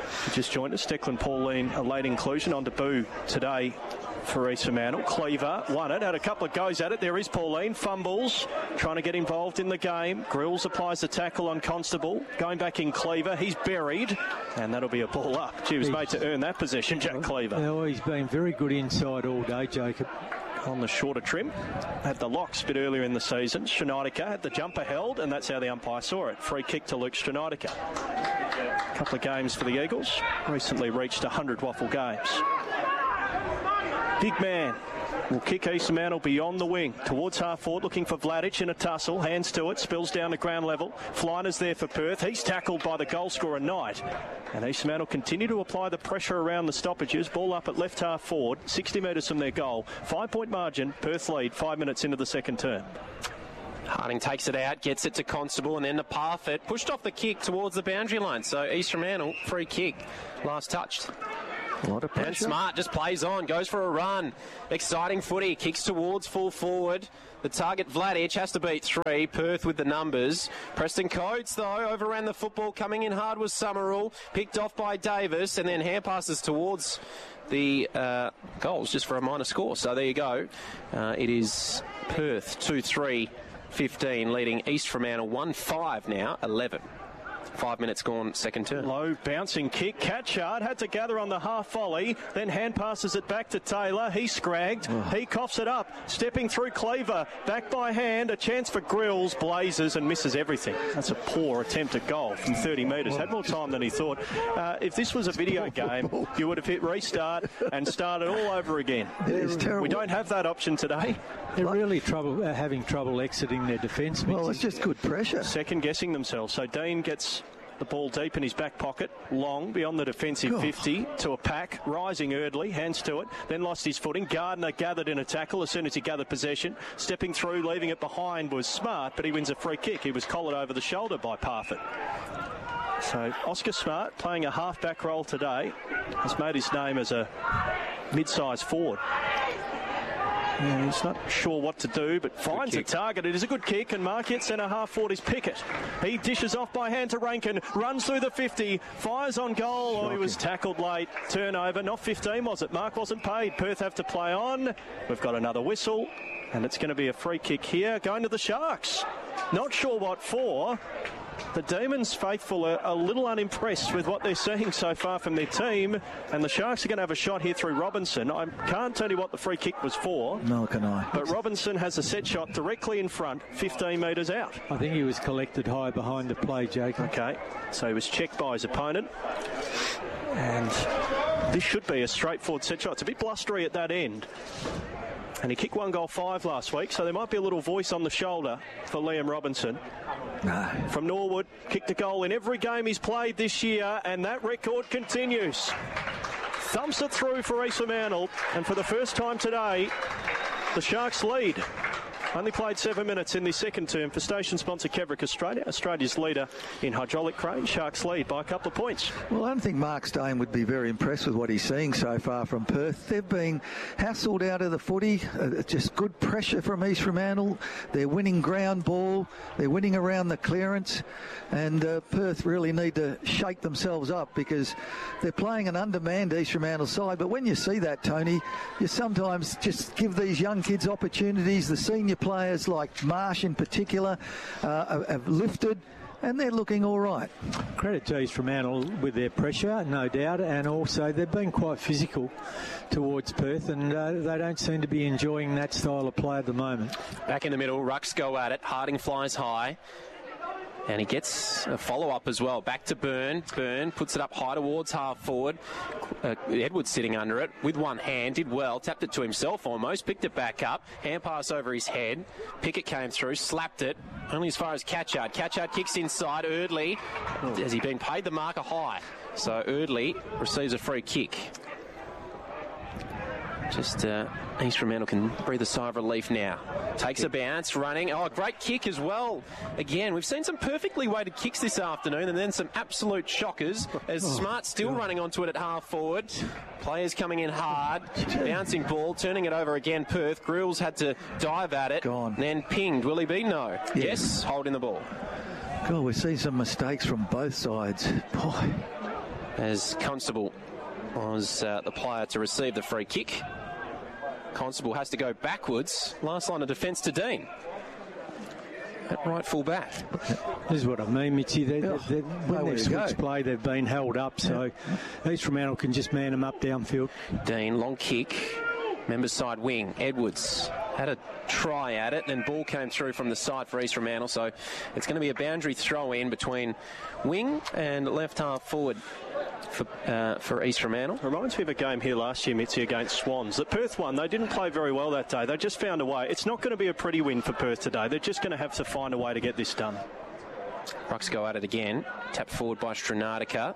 If you just joined us, Declan Pauline, a late inclusion on debut today for East Fremantle. Cleaver won it, had a couple of goes at it. There is Pauline, fumbles, trying to get involved in the game. Grills applies the tackle on Constable. Going back in Cleaver, he's buried, and that'll be a ball up. She was made to earn that possession, Jack Cleaver. Oh, he's been very good inside all day, Jacob. On the shorter trim, had the locks a bit earlier in the season. Stronitka had the jumper held, and that's how the umpire saw it. Free kick to Luke Stronitka. A couple of games for the Eagles. Recently reached one hundred waffle games. Big man will kick East Fremantle beyond the wing towards half forward, looking for Vladic in a tussle. Hands to it, spills down to ground level. Flyner's there for Perth. He's tackled by the goal scorer Knight. And East Fremantle continue to apply the pressure around the stoppages. Ball up at left half forward, sixty metres from their goal. Five-point margin, Perth lead, five minutes into the second term. Harding takes it out, gets it to Constable, and then to Parfitt. Pushed off the kick towards the boundary line. So East Fremantle, free kick, last touched. A lot of pressure. And Smart just plays on, goes for a run. Exciting footy, kicks towards full forward. The target, Vladic, has to beat three. Perth with the numbers. Preston Coates, though, overran the football. Coming in hard was Summerall. Picked off by Davis, and then hand passes towards the uh, goals just for a minor score. So there you go. Uh, it is Perth two three fifteen, leading East Fremantle one five now, eleven. Five minutes gone, second turn. Low bouncing kick. Catchard had to gather on the half volley, then hand passes it back to Taylor. He scragged. Oh. He coughs it up. Stepping through Cleaver. Back by hand. A chance for Grills. Blazes and misses everything. That's a poor attempt at goal from thirty metres. Had more time than he thought. Uh, if this was a video game, you would have hit restart and started all over again. It is terrible. We don't have that option today. They're really trouble uh, having trouble exiting their defence. Well, it's just good pressure. Second guessing themselves. So Dean gets the ball deep in his back pocket, long beyond the defensive God. fifty to a pack, rising Erdley, hands to it, then lost his footing. Gardner gathered in a tackle as soon as he gathered possession. Stepping through, leaving it behind was Smart, but he wins a free kick. He was collared over the shoulder by Parfitt. So Oscar Smart, playing a half-back role today, has made his name as a mid-sized forward. Yeah, he's not sure what to do, but finds a target. It is a good kick, and Marquette centre half forward is Pickett. He dishes off by hand to Rankin, runs through the fifty, fires on goal. Shocking. Oh, he was tackled late. Turnover, not fifteen, was it? Mark wasn't paid. Perth have to play on. We've got another whistle, and it's going to be a free kick here, going to the Sharks. Not sure what for. The Demons faithful are a little unimpressed with what they're seeing so far from their team, and the Sharks are going to have a shot here through Robinson. I can't tell you what the free kick was for. No, can I. But Robinson has a set shot directly in front, fifteen metres out. I think he was collected high behind the play, Jacob. Okay, so he was checked by his opponent. And this should be a straightforward set shot. It's a bit blustery at that end. And he kicked one goal five last week, so there might be a little voice on the shoulder for Liam Robinson. No. From Norwood, kicked a goal in every game he's played this year, and that record continues. Thumps it through for East Fremantle, and for the first time today, the Sharks lead. Only played seven minutes in the second term for station sponsor Kevrick Australia, Australia's leader in hydraulic crane. Sharks lead by a couple of points. Well, I don't think Mark Stone would be very impressed with what he's seeing so far from Perth. They've been hassled out of the footy. Uh, just good pressure from East Fremantle. They're winning ground ball. They're winning around the clearance. And uh, Perth really need to shake themselves up because they're playing an undermanned East Fremantle side. But when you see that, Tony, you sometimes just give these young kids opportunities. The senior players like Marsh in particular uh, have lifted, and they're looking all right. Credit to East Fremantle with their pressure, no doubt, and also they've been quite physical towards Perth, and uh, they don't seem to be enjoying that style of play at the moment. Back in the middle, Rucks go at it. Harding flies high. And he gets a follow-up as well. Back to Byrne. Byrne puts it up high towards half forward. Uh, Edwards sitting under it with one hand. Did well. Tapped it to himself almost. Picked it back up. Hand pass over his head. Pickett came through. Slapped it. Only as far as Catchard. Catchard kicks inside. Erdley. Has he been paid the marker high? So Erdley receives a free kick. Just uh, East Fremantle can breathe a sigh of relief now. Takes a bounce, running. Oh, great kick as well. Again, we've seen some perfectly weighted kicks this afternoon and then some absolute shockers as oh, Smart still God. running onto it at half forward. Players coming in hard. Bouncing ball, turning it over again. Perth. Grills had to dive at it. Gone. Then pinged. Will he be? No. Yeah. Yes, holding the ball. God, we've seen some mistakes from both sides. Boy. as Constable was uh, the player to receive the free kick. Constable has to go backwards. Last line of defence to Dean. At right full back. This is what I mean, Mitchy. They, Oh, they, when they switch play, they've been held up, so East Fremantle can just man them up downfield. Dean, long kick. Members side wing. Edwards had a try at it, then ball came through from the side for East Fremantle, so it's going to be a boundary throw in between wing and left half forward for, uh, for East Fremantle. Reminds me of a game here last year, Mitzi, against Swans. That Perth won. They didn't play very well that day. They just found a way. It's not going to be a pretty win for Perth today. They're just going to have to find a way to get this done. Rucks go at it again. Tapped forward by Stranatica.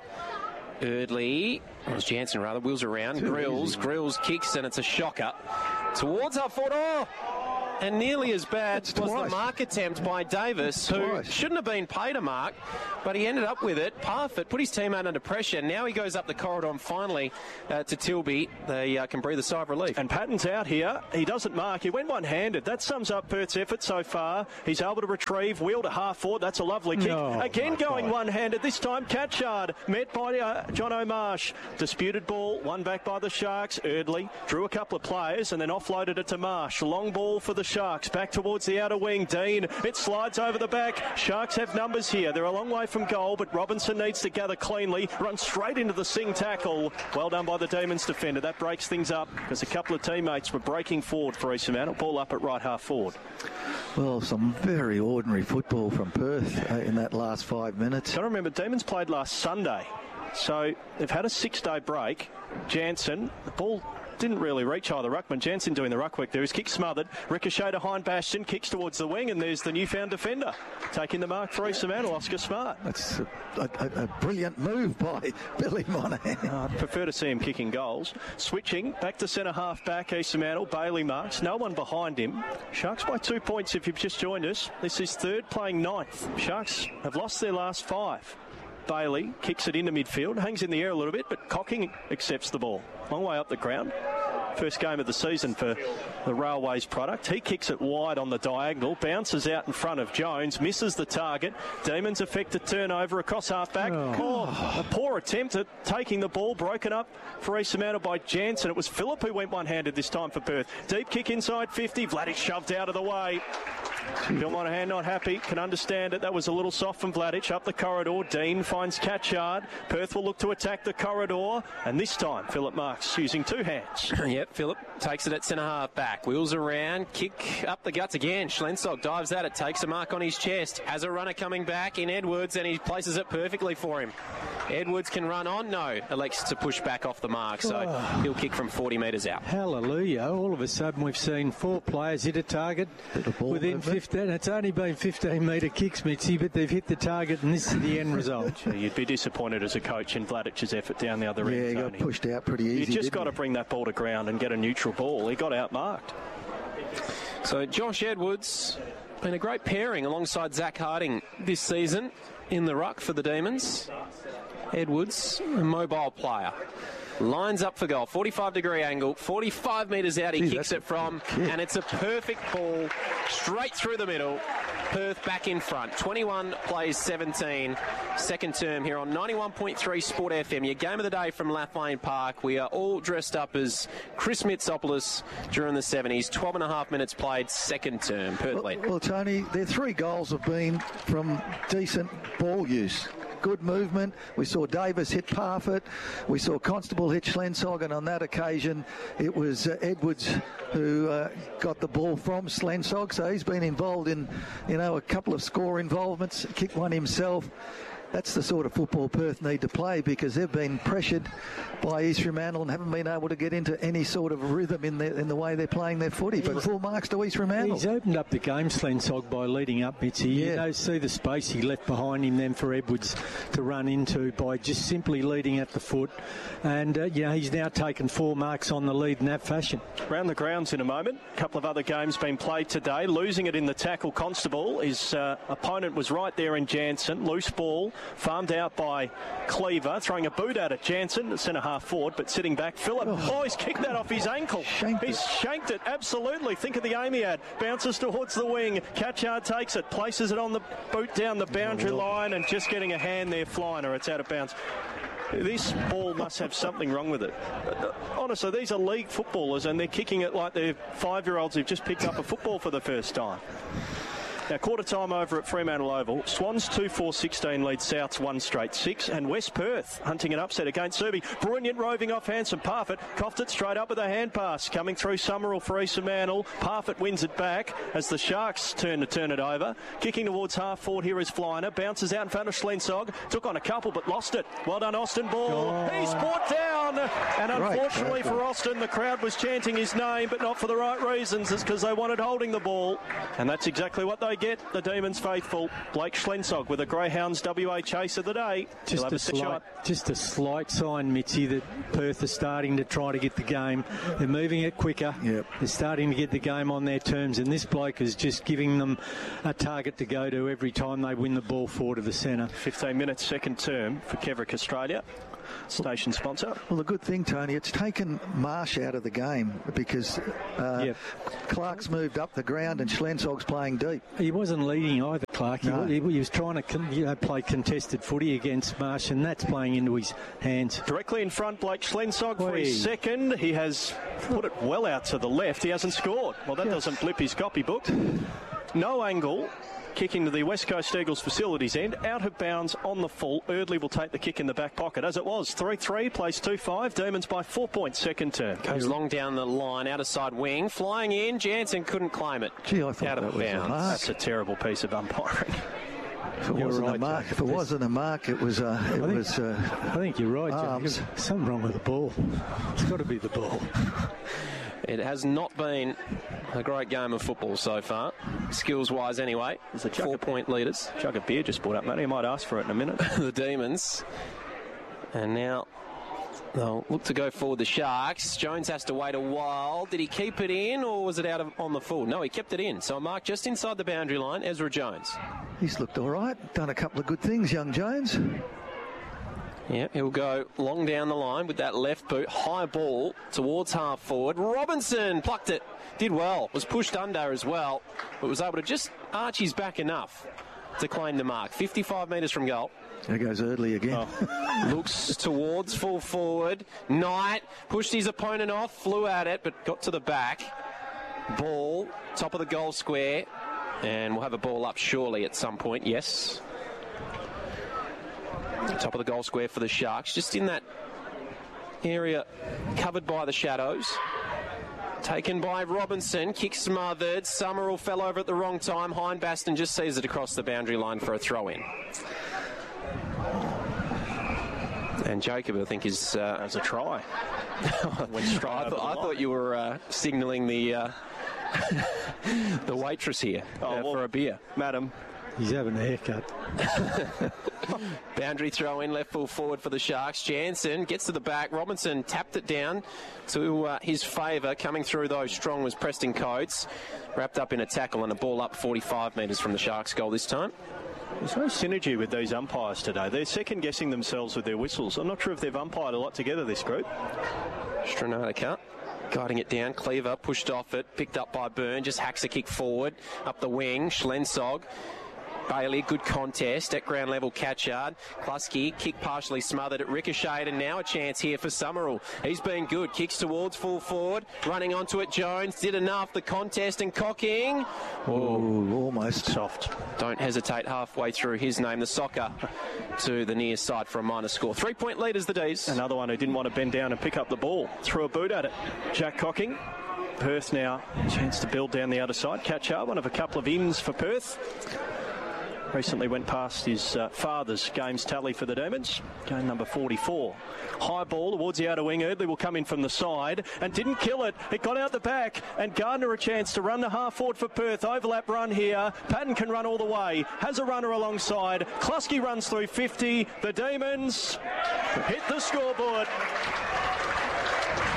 Eardley, it was Jansen rather, wheels around. Too Grills, easy. Grills kicks, and it's a shocker. Towards half forward. Oh! And nearly as bad That's was twice. the mark attempt by Davis, who Twice. shouldn't have been paid a mark, but he ended up with it. Parfitt put his teammate under pressure. Now he goes up the corridor and finally uh, to Tilby. They uh, can breathe a sigh of relief. And Patton's out here. He doesn't mark. He went one-handed. That sums up Perth's effort so far. He's able to retrieve, wheel to half forward. That's a lovely kick. Oh, Again my going God. one-handed. This time Catchard met by uh, John O'Marsh. Disputed ball, one back by the Sharks. Eardley drew a couple of players and then offloaded it to Marsh. Long ball for the Sharks. Back towards the outer wing. Dean, it slides over the back. Sharks have numbers here. They're a long way from goal, but Robinson needs to gather cleanly. Runs straight into the Sing tackle. Well done by the Demons defender. That breaks things up because a couple of teammates were breaking forward for East Fremantle. Ball up at right half forward. Well, some very ordinary football from Perth uh, in that last five minutes. Got to remember, Demons played last Sunday. So they've had a six-day break. Jansen, the ball didn't really reach either ruckman. Jansen doing the ruck work there. His kick smothered. Ricochet to Hein Bastion. Kicks towards the wing, and there's the newfound defender taking the mark for East Fremantle, Oscar Smart. That's a, a, a brilliant move by Billy Monahan. I'd prefer to see him kicking goals. Switching back to centre half back, East Fremantle. Bailey marks. No one behind him. Sharks by two points if you've just joined us. This is third, playing ninth. Sharks have lost their last five. Bailey kicks it into midfield, hangs in the air a little bit, but Cocking accepts the ball. Long way up the ground. First game of the season for the Railways product. He kicks it wide on the diagonal, bounces out in front of Jones, misses the target. Demons effect a turnover across half-back. Oh. Oh, a poor attempt at taking the ball, broken up for East Fremantle by Jansen. It was Phillip who went one-handed this time for Perth. Deep kick inside fifty, Vladic shoved out of the way. Bill Monahan not happy, can understand it. That was a little soft from Vladic. Up the corridor, Dean finds Catchard. Perth will look to attack the corridor, and this time Phillip Marks using two hands. Yep, Phillip takes it at centre half back. Wheels around, kick up the guts again. Schlensog dives at it, takes a mark on his chest. Has a runner coming back in Edwards, and he places it perfectly for him. Edwards can run on. No, elects to push back off the mark, so Oh. he'll kick from forty metres out. Hallelujah. All of a sudden we've seen four players hit a target Bit of ball within movement. fifteen. It's only been fifteen metre kicks, Mitzi, but they've hit the target and this is the end result. Gee, you'd be disappointed as a coach in Vladic's effort down the other Yeah, end, he got Tony. pushed out pretty easy. You just didn't got to he? bring that ball to ground and get a neutral ball. He got outmarked. So Josh Edwards, been a great pairing alongside Zach Harding this season in the ruck for the Demons. Edwards, a mobile player. Lines up for goal, forty-five degree angle, forty-five metres out he Gee, kicks that's it from, kick. and it's a perfect ball straight through the middle. Perth back in front, twenty-one plays seventeen, second term here on ninety-one point three Sport F M. Your game of the day from Lathlane Park. We are all dressed up as Chris Mitsopoulos during the seventies, twelve and a half minutes played, second term, Perth Well, lead. well, Tony, their three goals have been from decent ball use. Good movement. We saw Davis hit Parfitt. We saw Constable hit Schlensog, and on that occasion, it was uh, Edwards who uh, got the ball from Schlensog. So he's been involved in, you know, a couple of score involvements. Kicked one himself. That's the sort of football Perth need to play because they've been pressured by East Fremantle and haven't been able to get into any sort of rhythm in the in the way they're playing their footy. But full marks to East Fremantle. He's opened up the game, Slensog, by leading up, Mitzi. Yeah. You know, see the space he left behind him then for Edwards to run into by just simply leading at the foot. And, uh, you know, he's now taken four marks on the lead in that fashion. Round the grounds in a moment. A couple of other games been played today. Losing it in the tackle, Constable. His uh, opponent was right there in Jansen. Loose ball, farmed out by Cleaver. Throwing a boot at it. Jansen, centre half forward, but sitting back. Phillip, oh, oh he's kicked that off his ankle. Shanked he's it. shanked it, absolutely. Think of the aim he had. Bounces towards the wing. Catchard takes it, places it on the boot down the boundary line, and just getting a hand there flying, or it's out of bounds. This ball must have something wrong with it. Honestly, these are league footballers and they're kicking it like they're five-year-olds who've just picked up a football for the first time. Now, quarter time over at Fremantle Oval. Swans two four sixteen lead Souths one straight six. And West Perth hunting an upset against Serby. Brilliant roving off Hanson. Parfitt coughed it straight up with a hand pass. Coming through Summerall for Issa Mantle. Parfitt wins it back as the Sharks turn to turn it over. Kicking towards half forward here is Flyner. Bounces out in front of Schlensog. Took on a couple but lost it. Well done, Austin Ball. Oh. He's brought down. And unfortunately right. for Austin, the crowd was chanting his name, but not for the right reasons. It's because they wanted holding the ball. And that's exactly what they get. The Demons faithful. Blake Schlensog with a Greyhounds W A chase of the day. Just a, a slight, just a slight sign, Mitchy, that Perth are starting to try to get the game. They're moving it quicker. Yep. They're starting to get the game on their terms, and this bloke is just giving them a target to go to every time they win the ball forward to the centre. fifteen minutes second term for Kevrick Australia. Station sponsor. Well, the good thing, Tony, it's taken Marsh out of the game because uh, yep. Clark's moved up the ground and Schlensog's playing deep. He wasn't leading either, Clark. No. He, he was trying to con- you know, play contested footy against Marsh, and that's playing into his hands. Directly in front, Blake Schlensog for his second. He has put it well out to the left. He hasn't scored. Well, that yes. doesn't blip his copybook. No angle. Kicking to the West Coast Eagles facilities end, out of bounds on the full. Eardley will take the kick in the back pocket, as it was. three three, plays two five. Demons by four points, second term. Goes long down the line, outer side wing, flying in. Jansen couldn't claim it. Gee, I thought out that of was bounds. a mark. That's a terrible piece of umpiring. If it, wasn't, right, a mark, if it wasn't a mark, it was. Uh, it I think, was. Uh, I think you're right, arms. Jack. Something wrong with the ball. It's got to be the ball. It has not been a great game of football so far, skills-wise anyway. There's a four-point leaders. Jug of beer just brought up, Matty. I might ask for it in a minute. The Demons. And now they'll look to go forward, the Sharks. Jones has to wait a while. Did he keep it in, or was it out of on the full? No, he kept it in. So a mark just inside the boundary line, Ezra Jones. He's looked all right. Done a couple of good things, young Jones. Yeah, he'll go long down the line with that left boot. High ball towards half forward. Robinson plucked it. Did well. Was pushed under as well, but was able to just arch his back enough to claim the mark. fifty-five metres from goal. There goes Eardley again. Oh. Looks towards full forward. Knight pushed his opponent off, flew at it, but got to the back. Ball, top of the goal square. And we'll have a ball up surely at some point, yes. Top of the goal square for the Sharks, just in that area covered by the shadows. Taken by Robinson, kick smothered. Summerall fell over at the wrong time. Hindbaston just sees it across the boundary line for a throw-in. And Jacob, I think, is uh, as a try. Went straight I, th- I thought you were uh, signalling the uh, the waitress here oh, uh, well, for a beer, madam. He's having a haircut. Boundary throw in, left full forward for the Sharks. Jansen gets to the back. Robinson tapped it down to uh, his favour. Coming through though strong was Preston Coates. Wrapped up in a tackle and a ball up forty-five metres from the Sharks' goal this time. There's no synergy with these umpires today. They're second-guessing themselves with their whistles. I'm not sure if they've umpired a lot together, this group. Stranatica guiding it down. Cleaver pushed off it. Picked up by Byrne. Just hacks a kick forward. Up the wing. Schlensog. Bailey, good contest at ground level. Catchard, Klusky, kick partially smothered at ricocheted, and now a chance here for Summerall. He's been good. Kicks towards full forward, running onto it. Jones did enough. The contest and cocking. Oh, almost soft. Don't hesitate halfway through his name. The soccer to the near side for a minor score. Three point lead as the D's. Another one who didn't want to bend down and pick up the ball. Threw a boot at it. Jack Cocking. Perth now chance to build down the other side. Catchard, one of a couple of ins for Perth. Recently went past his uh, father's games tally for the Demons. Game number forty-four. High ball towards the outer wing. Eardley will come in from the side and didn't kill it. It got out the back, and Gardner a chance to run the half forward for Perth. Overlap run here. Patton can run all the way. Has a runner alongside. Klusky runs through fifty. The Demons hit the scoreboard.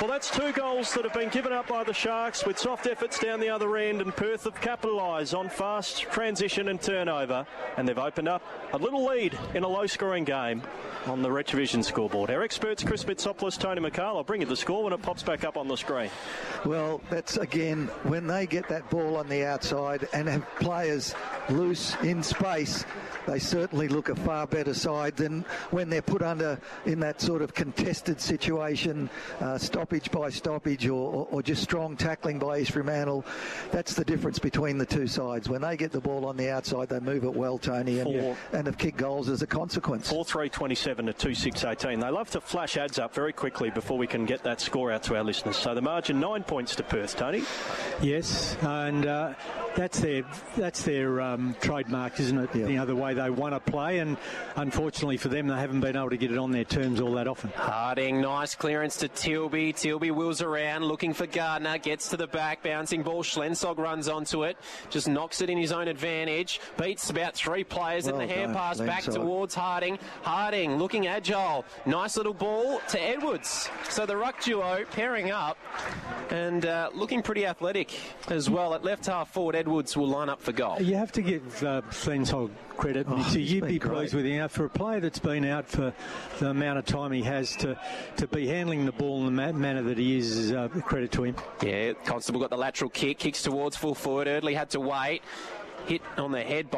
Well, that's two goals that have been given up by the Sharks with soft efforts down the other end, and Perth have capitalised on fast transition and turnover, and they've opened up a little lead in a low-scoring game on the Retrovision scoreboard. Our experts, Chris Bitsopoulos, Tony McCall, I'll bring you the score when it pops back up on the screen. Well, that's, again, when they get that ball on the outside and have players loose in space, they certainly look a far better side than when they're put under in that sort of contested situation, uh, stoppage by stoppage, or, or, or just strong tackling by East Fremantle. That's the difference between the two sides. When they get the ball on the outside, they move it well, Tony, and, Four. and have kicked goals as a consequence. four three twenty-seven to two six eighteen. They love to flash ads up very quickly before we can get that score out to our listeners. So the margin, nine points to Perth, Tony. Yes, and uh, that's their that's their um, trademark, isn't it? Yeah. You know, the way they want to play, and unfortunately for them, they haven't been able to get it on their terms all that often. Harding, nice clearance to Tilby. Tilby wheels around, looking for Gardner, gets to the back, bouncing ball. Schlensog runs onto it, just knocks it in his own advantage, beats about three players, Well and the hand done, pass back Lensog. towards Harding. Harding looking agile, nice little ball to Edwards. So the ruck duo pairing up and uh, looking pretty athletic as well. At left half forward, Edwards will line up for goal. You have to give uh, Schlensog credit. Oh, so he's you'd been be great. pleased with him. You know, for a player that's been out for the amount of time he has to, to be handling the ball in the ma- manner that he is, is uh, credit to him. Yeah, Constable got the lateral kick, kicks towards full forward. Eardley had to wait. Hit on the head by